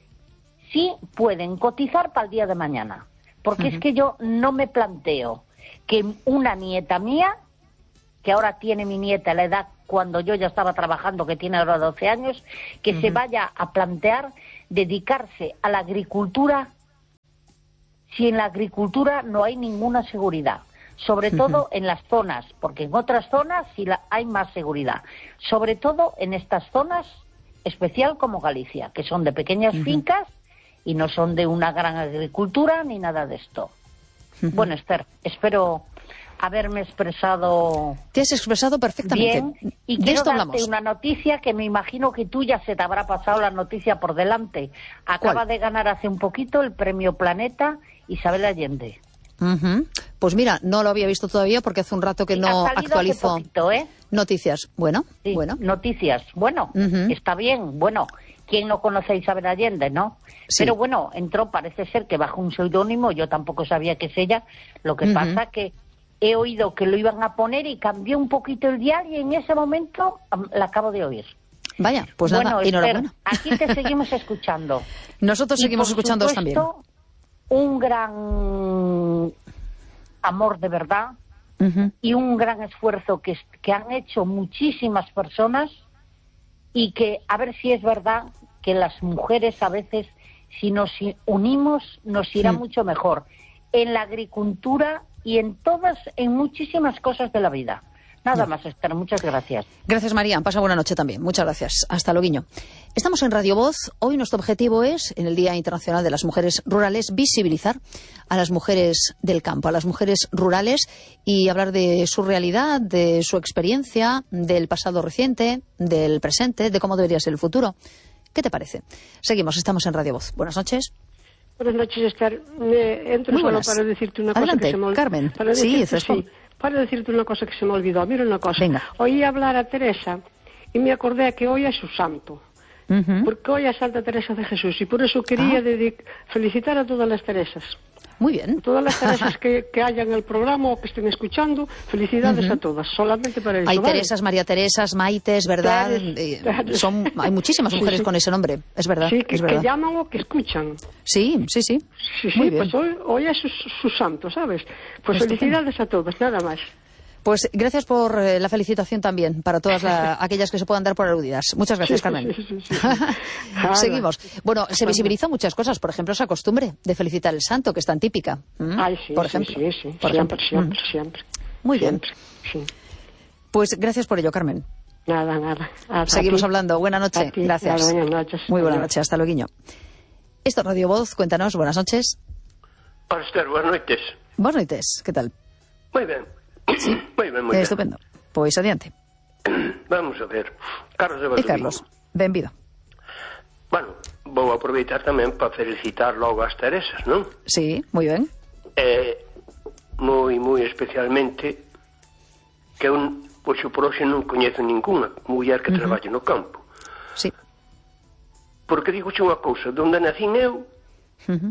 S5: sí pueden cotizar para el día de mañana. Porque uh-huh. es que yo no me planteo que una nieta mía, que ahora tiene mi nieta la edad cuando yo ya estaba trabajando, que tiene ahora doce años, que uh-huh. se vaya a plantear dedicarse a la agricultura si en la agricultura no hay ninguna seguridad. Sobre uh-huh. todo en las zonas, porque en otras zonas sí la, hay más seguridad. Sobre todo en estas zonas, especial como Galicia, que son de pequeñas uh-huh. fincas, y no son de una gran agricultura ni nada de esto. Uh-huh. Bueno, Esther, espero haberme expresado...
S1: Te has expresado perfectamente.
S5: Bien, y
S1: de
S5: quiero
S1: esto
S5: darte
S1: hablamos.
S5: una noticia que me imagino que tú ya se te habrá pasado la noticia por delante. Acaba
S1: ¿Cuál?
S5: de ganar hace un poquito el premio Planeta Isabel Allende.
S1: Uh-huh. Pues mira, no lo había visto todavía porque hace un rato que
S5: sí,
S1: no
S5: ha
S1: actualizo
S5: hace poquito, ¿eh?
S1: noticias. Bueno,
S5: sí,
S1: bueno.
S5: Noticias. Bueno, uh-huh. está bien, bueno... ¿Quién no conoce a Isabel Allende, no? Sí. Pero bueno, entró, parece ser que bajo un seudónimo, yo tampoco sabía que es ella. Lo que uh-huh. pasa que he oído que lo iban a poner y cambió un poquito el dial y en ese momento la acabo de oír.
S1: Vaya, pues
S5: bueno,
S1: nada,
S5: Esther,
S1: enhorabuena.
S5: Aquí te seguimos escuchando.
S1: Nosotros
S5: y
S1: seguimos escuchando también.
S5: Un gran amor de verdad uh-huh. y un gran esfuerzo que, que han hecho muchísimas personas. Y que, a ver si es verdad, que las mujeres a veces, si nos unimos, nos irá sí. mucho mejor. En la agricultura y en todas, en muchísimas cosas de la vida. Nada sí. más, Esther, muchas gracias.
S1: Gracias, María. Pasa buena noche también. Muchas gracias. Hasta luego. Estamos en Radio Voz. Hoy nuestro objetivo es, en el Día Internacional de las Mujeres Rurales, visibilizar a las mujeres del campo, a las mujeres rurales y hablar de su realidad, de su experiencia, del pasado reciente, del presente, de cómo debería ser el futuro. ¿Qué te parece? Seguimos, estamos en Radio Voz. Buenas noches.
S3: Buenas noches, Esther. Eh, entro
S1: Muy
S3: solo
S1: buenas.
S3: para decirte una
S1: Adelante,
S3: cosa que se me olvidó.
S1: Carmen.
S3: Para
S1: sí,
S3: decirte, sí, para decirte una cosa que se me olvidó. Mira una cosa.
S1: Venga.
S3: Oí hablar a Teresa y me acordé que hoy es su santo. Uh-huh. Porque hoy es Santa Teresa de Jesús y por eso quería ah. dedic- felicitar a todas las Teresas.
S1: Muy bien.
S3: Todas las Teresas que, que haya en el programa o que estén escuchando, felicidades uh-huh. a todas, solamente para eso.
S1: Hay
S3: ¿vale?
S1: Teresas, María Teresas, Maites, ¿verdad?
S3: Claro,
S1: eh,
S3: claro.
S1: Son, hay muchísimas mujeres sí, sí. con ese nombre, es verdad.
S3: Sí, que,
S1: es verdad.
S3: que llaman o que escuchan.
S1: Sí, sí, sí.
S3: Sí, sí,
S1: Muy bien.
S3: pues hoy, hoy es su, su santo, ¿sabes? Pues Estupendo. Felicidades a todos, nada más.
S1: Pues gracias por eh, la felicitación también para todas la, aquellas que se puedan dar por aludidas. Muchas gracias,
S3: Sí,
S1: Carmen.
S3: sí, sí, sí, sí.
S1: Seguimos. Bueno, se visibilizan muchas cosas, por ejemplo, esa costumbre de felicitar el santo, que es tan típica. ¿Mm?
S3: Ay, sí,
S1: por
S3: sí,
S1: ejemplo.
S3: sí, sí.
S1: Por
S3: Siempre,
S1: ejemplo.
S3: siempre,
S1: Mm.
S3: siempre.
S1: Muy
S3: Siempre,
S1: bien.
S3: sí.
S1: Pues gracias por ello, Carmen.
S3: Nada, nada. A- a
S1: Seguimos
S3: ti.
S1: hablando. Buenas
S3: A
S1: noches.
S3: ti.
S1: Gracias.
S3: Nada, buenas noches.
S1: Muy buenas
S3: Adiós.
S1: noches. Hasta luego. Esto es Radio Voz. Cuéntanos. Buenas noches.
S6: Hola, Esther, buenas noites.
S1: Buenas noches. ¿Qué tal?
S6: Moi ben. Moi ben, moi
S1: Eh,
S6: ben.
S1: estupendo. Pois adiante.
S6: Vamos a ver. Carlos de
S1: E
S6: Valdoviño.
S1: Carlos, benvido.
S6: Bueno, vou aproveitar tamén para felicitar logo as Teresas, non?
S1: Sí, moi ben.
S6: Eh, moi, moi especialmente que un, pois por hoxe non coñezo ninguna muller que uh -huh. traballe no campo.
S1: Sí.
S6: Porque digo unha cousa, donde nacín eu,
S1: Uh -huh.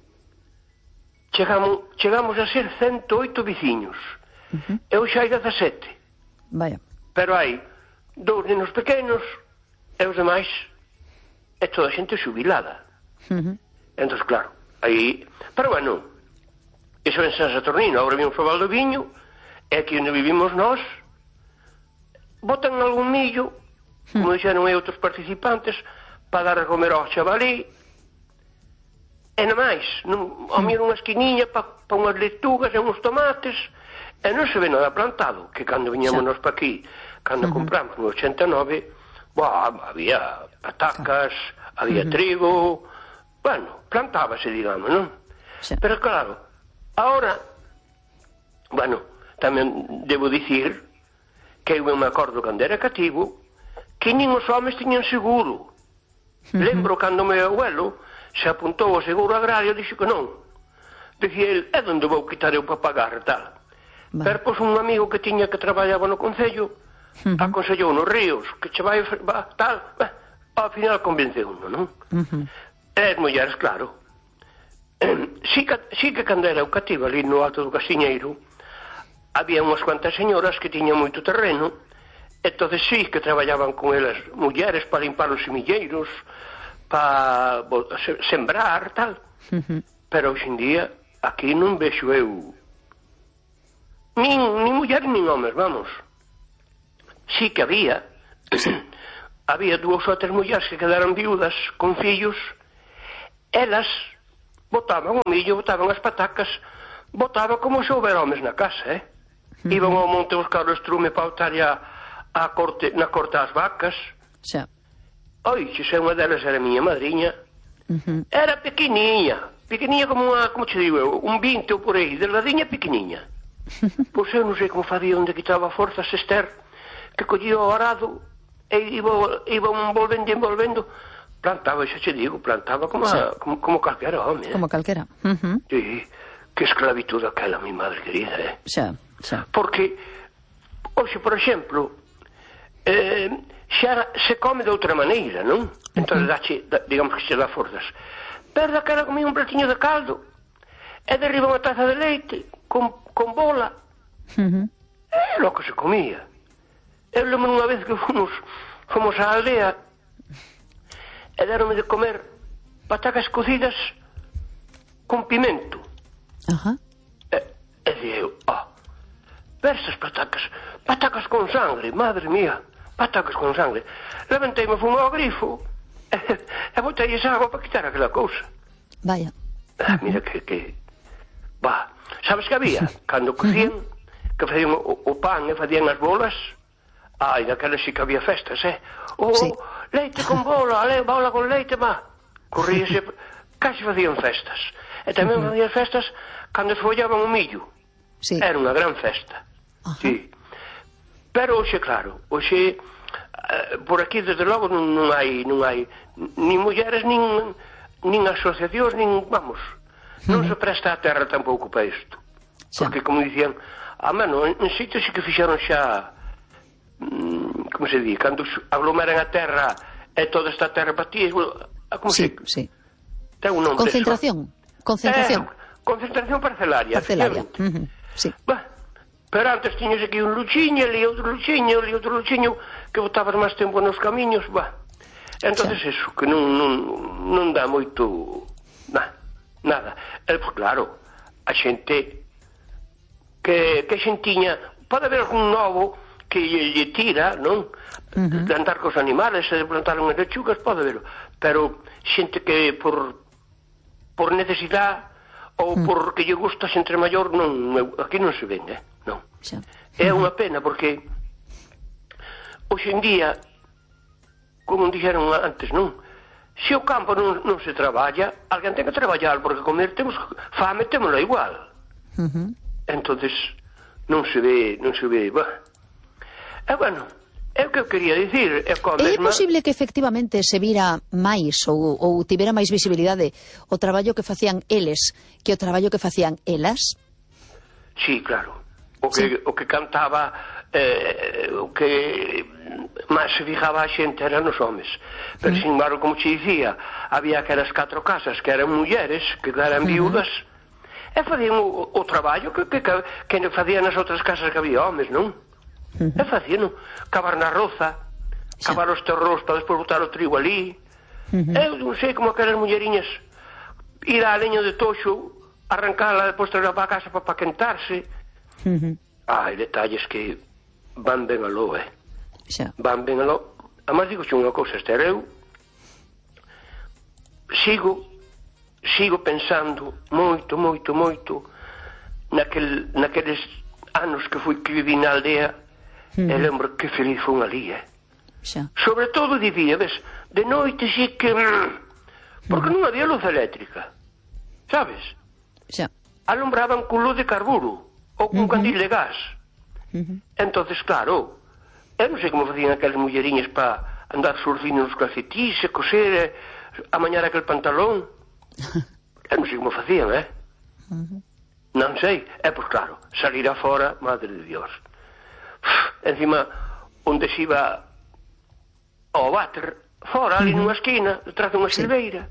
S6: chegamos, chegamos a ser ciento oito veciños.
S1: Uh -huh.
S6: Eu xa hai dezasete.
S1: Vaya.
S6: Pero hai dous nenos pequenos e os demais é toda xente xubilada.
S1: Uh -huh.
S6: Entón, claro, aí... Pero bueno, iso en San Saturnino, agora vimos o Valdoviño, e aquí onde vivimos nós, botan algún millo, como dixeron aí outros participantes, para dar a comer ao chavalí, e non máis, non, ao miro unha esquiniña para pa unhas leitugas e uns tomates, e non se ve nada plantado, que cando viñamos nós pa aquí, cando uh -huh. compramos no ochenta e nove, boa, había patacas, había uh -huh. trigo, bueno, plantábase, digamos, non?
S1: Sí.
S6: Pero claro, ahora, bueno, tamén debo dicir que eu me acordo cando era cativo que nin os homes tiñan seguro. Uh -huh. Lembro cando meu abuelo se apuntou ao seguro agrario, dixo que non. Dicía el, é onde vou quitar eu para pagar, tal. Vale. Pero, pois, un amigo que tiña que traballaba no Concello, uh -huh. aconsellou nos ríos, que che vai, va, tal, bah, ao final convenceu uno, non? Uh -huh. E as mulleres, claro. Sí que, sí que cando era o cativo ali no Alto do Castiñeiro, había unhas cuantas señoras que tiñan moito terreno, entonces sí que traballaban con elas mulleres para limpar os semilleiros, para sembrar, tal. Uh -huh. Pero hoxe en día aquí non vexo eu nin, nin mulleres nin homes, vamos. Sí que había había dúas ou tres mulleres que quedaron viudas con fillos, elas botaban o millo, botaban as patacas, botaban como se houber homes na casa, eh? Uh -huh. Iban ao monte buscar o estrume para botar a, a corte, na corte as vacas.
S1: Xa.
S6: Oi, se unha delas era a miña madriña, uh -huh. era pequeniña, pequeniña como unha, como te digo eu, un vinte ou por aí, delgadiña pequeniña. Pois eu non sei como facía onde quitaba forzas Esther, que collía o arado e iba, iba envolvendo, envolvendo, plantaba, xa te digo, plantaba como, a, como, como calquera home. Eh?
S1: Como calquera. Uh -huh.
S6: Sí, que esclavitud aquela, mi madre querida, eh?
S1: Xa, xa.
S6: Porque, hoxe, por exemplo, eh, xa se come de outra maneira, non? Entón, uh -huh. dache, da, digamos que se dá forzas. Pero daquela comía un platiño de caldo e derriba unha taza de leite con, con bola. Uh -huh. É lo que se comía. Eu lembro unha vez que fomos, fomos á aldea e deronme de comer patacas cocidas con pimento.
S1: Ajá.
S6: E, e dije eu, ah, versas patacas, patacas con sangre, madre mía, patacas con sangre. Levanteime, fui ao grifo e, e botei esa agua para quitar aquela cousa.
S1: Vaya.
S6: Ah, mira que, que... Va, sabes que había? Cando cocían, uh -huh. que facían o, o pan e facían as bolas, ai, daquelas sí que había festas, eh? O sí. Leite con bola, le, bola con leite, va. Corríase, casi facían festas. E tamén uh -huh. facían festas cando esfollaban o millo.
S1: Sí.
S6: Era unha gran festa. Uh -huh. Sí. Pero hoxe, claro, hoxe uh, por aquí desde logo non, non hai non hai nin mulleres nin nin asociacións nin, vamos, non uh -huh. se presta a terra tampouco para isto. Xa. Porque como dicían, a mano, en, en sitio sí que fixeron xa mm, como se di, cando aglomeran a terra e toda esta terra para ti, como
S1: sí,
S6: se
S1: sí.
S6: Ten un nombre.
S1: Concentración. Eso. Concentración.
S6: Eh, concentración parcelaria.
S1: Parcelaria. Uh -huh. Sí.
S6: Bah, pero antes tiñas aquí un luchiño, ali outro luchiño, ali outro luchiño, que botabas máis tempo nos camiños, bah. Entonces sí. Eso, que non, non, non dá moito... Nah, nada. E, pues, claro, a xente que, que xentiña pode haber algún novo que lle, lle tira, non? Uh-huh. De andar cos animales, de plantar unhas lechugas, pode haberlo. Pero xente que por por necesidade ou uh-huh. porque lle gusta xente maior, non, aquí non se ven, eh? Non.
S1: Sí.
S6: É unha pena porque hoxe en día, como dixeron antes, non? Se o campo non, non se traballa, alguén ten que traballar, porque comer temos fame, témosla igual. Uh-huh. Entonces non se ve, non se ve, bah. E bueno, é o que eu quería dicir. É,
S1: é mesma... posible que efectivamente se vira máis ou, ou tivera máis visibilidade o traballo que facían eles que o traballo que facían elas?
S6: Sí, claro. O que, sí. o que cantaba, eh, o que máis se fijaba a xente eran os homes. Pero, uh-huh. sin embargo, como te dicía, había aquelas catro casas que eran mulleres, que eran viudas, uh-huh. e facían o, o traballo que, que, que facían nas outras casas que había homes, non? Uh-huh. E facían, cavar na roza, sí. cavar os terros para despois botar o trigo ali. Uh-huh. Eu non sei como aquelas mulleriñas ir á leña de toxo, arrancala, depois traer para a casa para paquentarse. Uh-huh. Hai detalles que van ben aló, eh?
S1: Xa.
S6: Van ben aló. Además, digo xe unha cousa, Esther, eu sigo sigo pensando moito, moito, moito naquel, naqueles anos que fui que viví na aldea. Uh-huh. E lembro que feliz foi unha lía.
S1: Xa.
S6: Sobre todo de día, ves, de noite sí que porque uh-huh. non había luz eléctrica, sabes?
S1: Xa.
S6: Alumbraban con luz de carburo ou con uh-huh. candil de gas. Uh-huh. Entonces, claro, eu non sei como facían aquelas mulleriñas para andar surcindo nos calcetís e coser, amañar aquel pantalón. Eu non sei como facían, eh? Uh-huh. Non sei. É, pois claro, salir afora, madre de Dios. Encima, onde se iba ao váter, fora, ali uh-huh. nunha esquina, detrás dunha sí. silveira.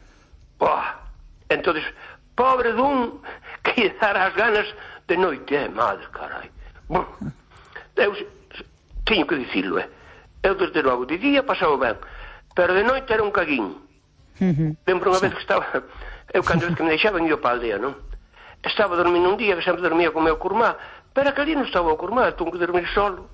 S6: Boa. Entonces, pobre dun que lle dara as ganas de noite, eh, madre, carai. Bom, eu teño que dicirlo, eh. Eu, desde logo, de día pasaba ben, pero de noite era un caguín. Uh-huh. Lembro unha sí. vez que estaba, eu cando que me deixaban ia para a aldea, non? Estaba dormindo un día, que sempre dormía con o meu curmá, pero aquel día non estaba o curmá, tuve que dormir solo.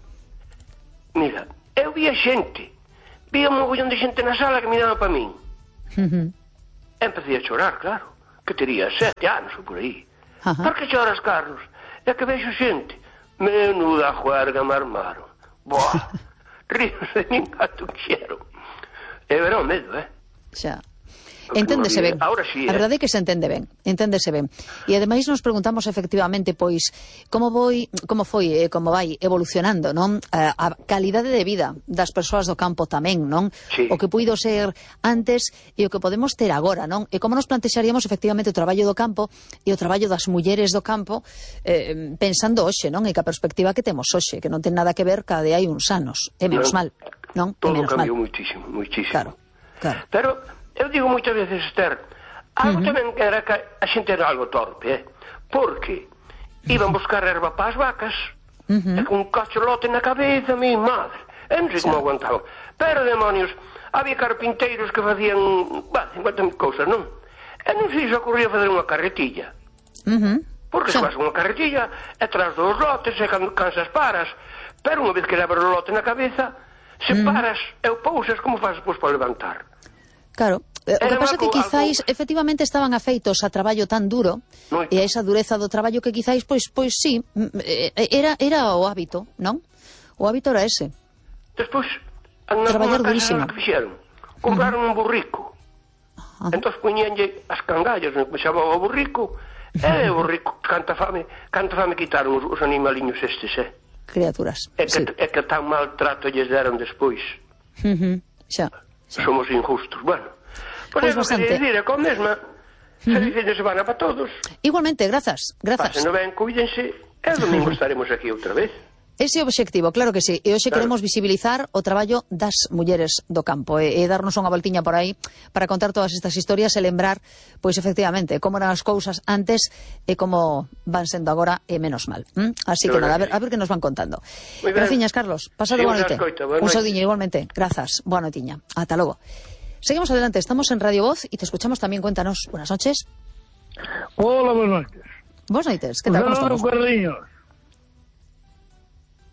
S6: Mira, eu via xente, via un mogollón de xente na sala que miraba para min. Uh-huh. Empecé a chorar, claro, que teria sete anos ou por aí. Uh-huh. Por que choras, Carlos? É que vexo xente. Menuda juerga me armaron. Boa, ríos de min gato quixeron. E era o medo, eh?
S1: Xa. Enténdese ben.
S6: Ahora sí, eh?
S1: A verdade é que se entende ben, enténdese ben. E ademais nos preguntamos efectivamente, pois, como foi, como foi, eh, como vai evolucionando, non? A, a calidade de vida das persoas do campo tamén, non?
S6: Sí.
S1: O que puido ser antes e o que podemos ter agora, non? E como nos plantexaríamos efectivamente o traballo do campo e o traballo das mulleres do campo eh, pensando hoxe, non? E que a perspectiva que temos hoxe, que non ten nada que ver ca de hai uns anos, é menos non, mal, non?
S6: Todo cambiou muitísimo, muitísimo.
S1: Claro, claro.
S6: Pero eu digo moitas veces, Esther, algo uh-huh. tamén era que a xente era algo torpe, eh? Porque iban buscar erva para as vacas, uh-huh. e con un cacholote na cabeza, mi madre, eu non sei como aguantaban. Pero, demonios, había carpinteiros que facían, bah, cincuenta mil cousas, non? E non sei se ocurría fazer unha carretilla.
S1: Uh-huh.
S6: Porque se faz unha carretilla, e tras dos lotes, e cansas paras, pero unha vez que levas o lote na cabeza, se uh-huh. paras e o pousas, como faz depois para levantar?
S1: Claro, o que pasa é que quizáis algo... efectivamente estaban afeitos a traballo tan duro Moito. E a esa dureza do traballo que quizáis, pois, pois sí, era, era o hábito, non? O hábito era ese.
S6: Despois, traballar durísimo. Que fixeron? Compraron uh-huh. un burrico. Uh-huh. Entón poñíanlle as cangallas, non que chamaba o burrico, e o burrico, canta fame, canta fame quitaron os, os animaliños estes, eh?
S1: Criaturas,
S6: é que,
S1: sí.
S6: É que tan maltrato lles deron despois.
S1: Uh-huh. Xa.
S6: Somos injustos, bueno. Por
S1: pues
S6: eso
S1: bastante.
S6: quería decir, é con mesma. Feliz fin de semana para todos.
S1: Igualmente, grazas, grazas.
S6: Pásenlo ben, cuídense, e o domingo estaremos aquí outra vez.
S1: Ese obxectivo, claro que sí. E hoxe claro. Queremos visibilizar o traballo das mulleres do campo e, e darnos unha voltiña por aí para contar todas estas historias e lembrar, pois efectivamente, como eran as cousas antes e como van sendo agora e menos mal. ¿Mm? Así que nada, a ver, a ver que nos van contando. Graciñas, Carlos. Pasado sí, boa noite. Un saudiño igualmente. Grazas. Boa noitiña. Ata logo. Seguimos adelante. Estamos en Radio Voz y te escuchamos también. Cuéntanos. Buenas noches.
S7: Hola, buenas noches.
S1: Buenas noches. ¿Qué tal? ¿Cómo estamos?
S7: Carliños.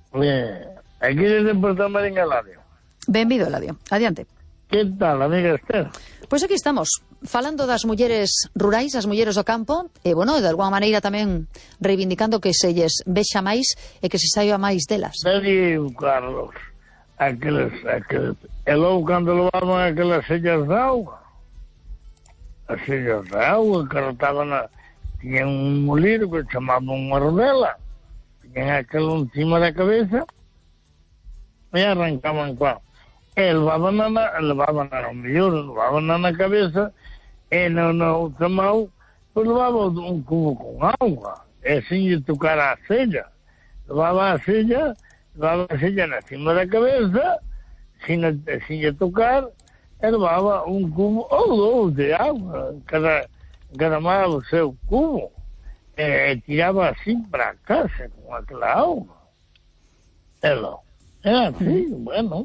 S7: Bien, aquí desde Porto Marín, Eladio.
S1: Benvido, Eladio. Adiante.
S7: Que tal, amiga Esther?
S1: Pois aquí estamos, falando das mulleres rurais, as mulleres do campo, e, bueno, de alguma maneira tamén reivindicando que se lles vexa máis e que se saiba máis delas.
S7: Darío, Carlos, aqueles, aqueles... E logo, cando levaban aquelas sellas de auga, as sellas de auga, que rotaban a... Tiñan un molino que chamaban unha rodela, tiñan aquelo encima da cabeza, e arrancaban coa... E levaban na, levaban na mellor, levaban na cabeza, e no, no outro mão, pois levava un cubo con auga, e sin lle tocar a sella. Levava a sella, levava a sella na cima da cabeza, sin, sin lle tocar, e levaba un cubo ou dous de auga, cada, cada mal o seu cubo, e, e tiraba así para casa, con aquela auga. E lo, era así, bueno...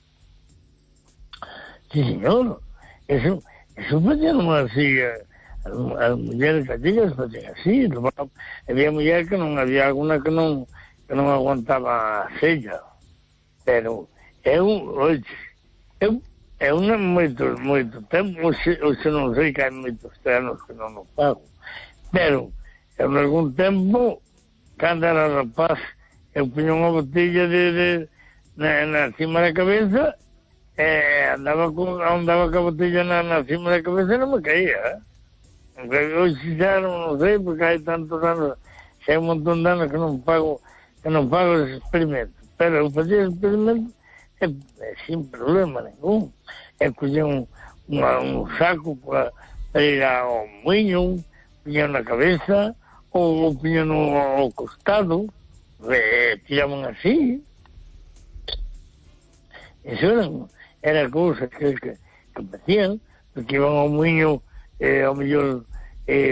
S7: Sí, señor. Eso, eso facían así, as, as mulleres gallegas facían así. Había mulleres que non, había alguna que non, que non aguantaba a sella. Pero eu, oye, eu, eu non moito, moito tempo, se, se non sei que hai moitos anos que non o pago. Pero, eu en algún tempo, cando era rapaz, eu puño unha botella de, de, na, na cima da cabeza, Eh, andaba con andaba con a botella na, na cima da cabeza e non me caía, eh? Hoxe xa non sei, porque hai tantos anos, xa hai un montón de anos que non pago, que non pago ese experimento, pero eu facía ese experimento e, e sin problema ningún. E collía un, unha, un saco para, para ir ao muiño, piña na cabeza, ou, ou piña no ao costado, e tiraban así. Eso era... era cousa que, que, que facían, porque iban ao muiño, eh, ao mellor, eh,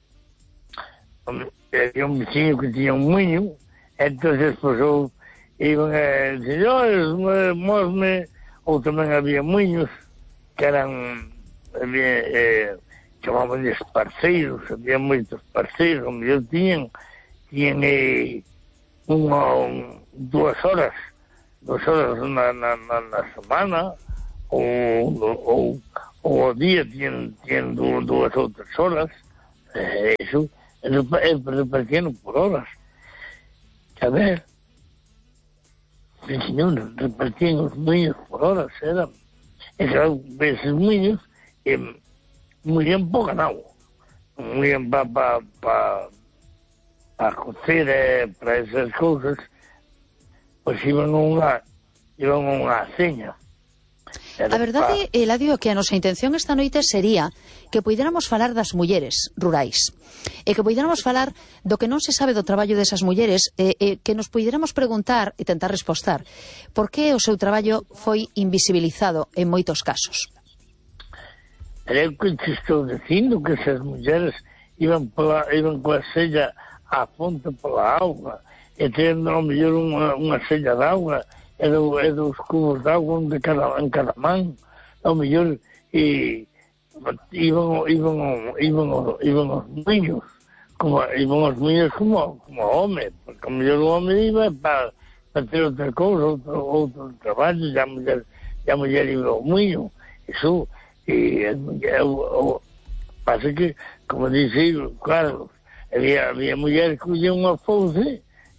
S7: había un veciño que tiña un muiño, entonces, pois, ou, iban a dizer, oh, mosme, ou tamén había muiños, que eran, había, eh, chamaban de parceiros, había moitos parceiros, ao mellor tiñan, tiñan, eh, unha, un, dúas horas, dos horas na, na, na, na semana ou, ou, ou ao día tienen, tienen dúas ou tres horas, eh, eso é repartiendo por horas, a ver, sí, señor, repartían os muiños por horas, eran esos, esos muiños eh, muy bien poco ganado, muy bien para pa, pa, pa cocer, eh, para esas cousas. Pois iban a unha, iban a unha seña.
S1: A verdade, Eladio, que a nosa intención esta noite sería que puidéramos falar das mulleres rurais e que puidéramos falar do que non se sabe do traballo desas mulleres e, e que nos puidéramos preguntar e tentar respostar por que o seu traballo foi invisibilizado en moitos casos.
S7: Pero eu que te estou dicindo que esas mulleres iban, pola, iban coa sella á fonte pola auga e tendo ao mellor unha, unha sella de auga e, do, e dos cubos de auga de cada, en cada man ao mellor e iban, iban, iban, iban os muiños como, iban os muiños como, como home, porque ao mellor o home iba para, para ter outra cousa, outro, outro traballo, e a mulher, e a mulher iba ao muiño, iso, e a o, pasa que, como dice Carlos, había, había mulheres que collían unha fouce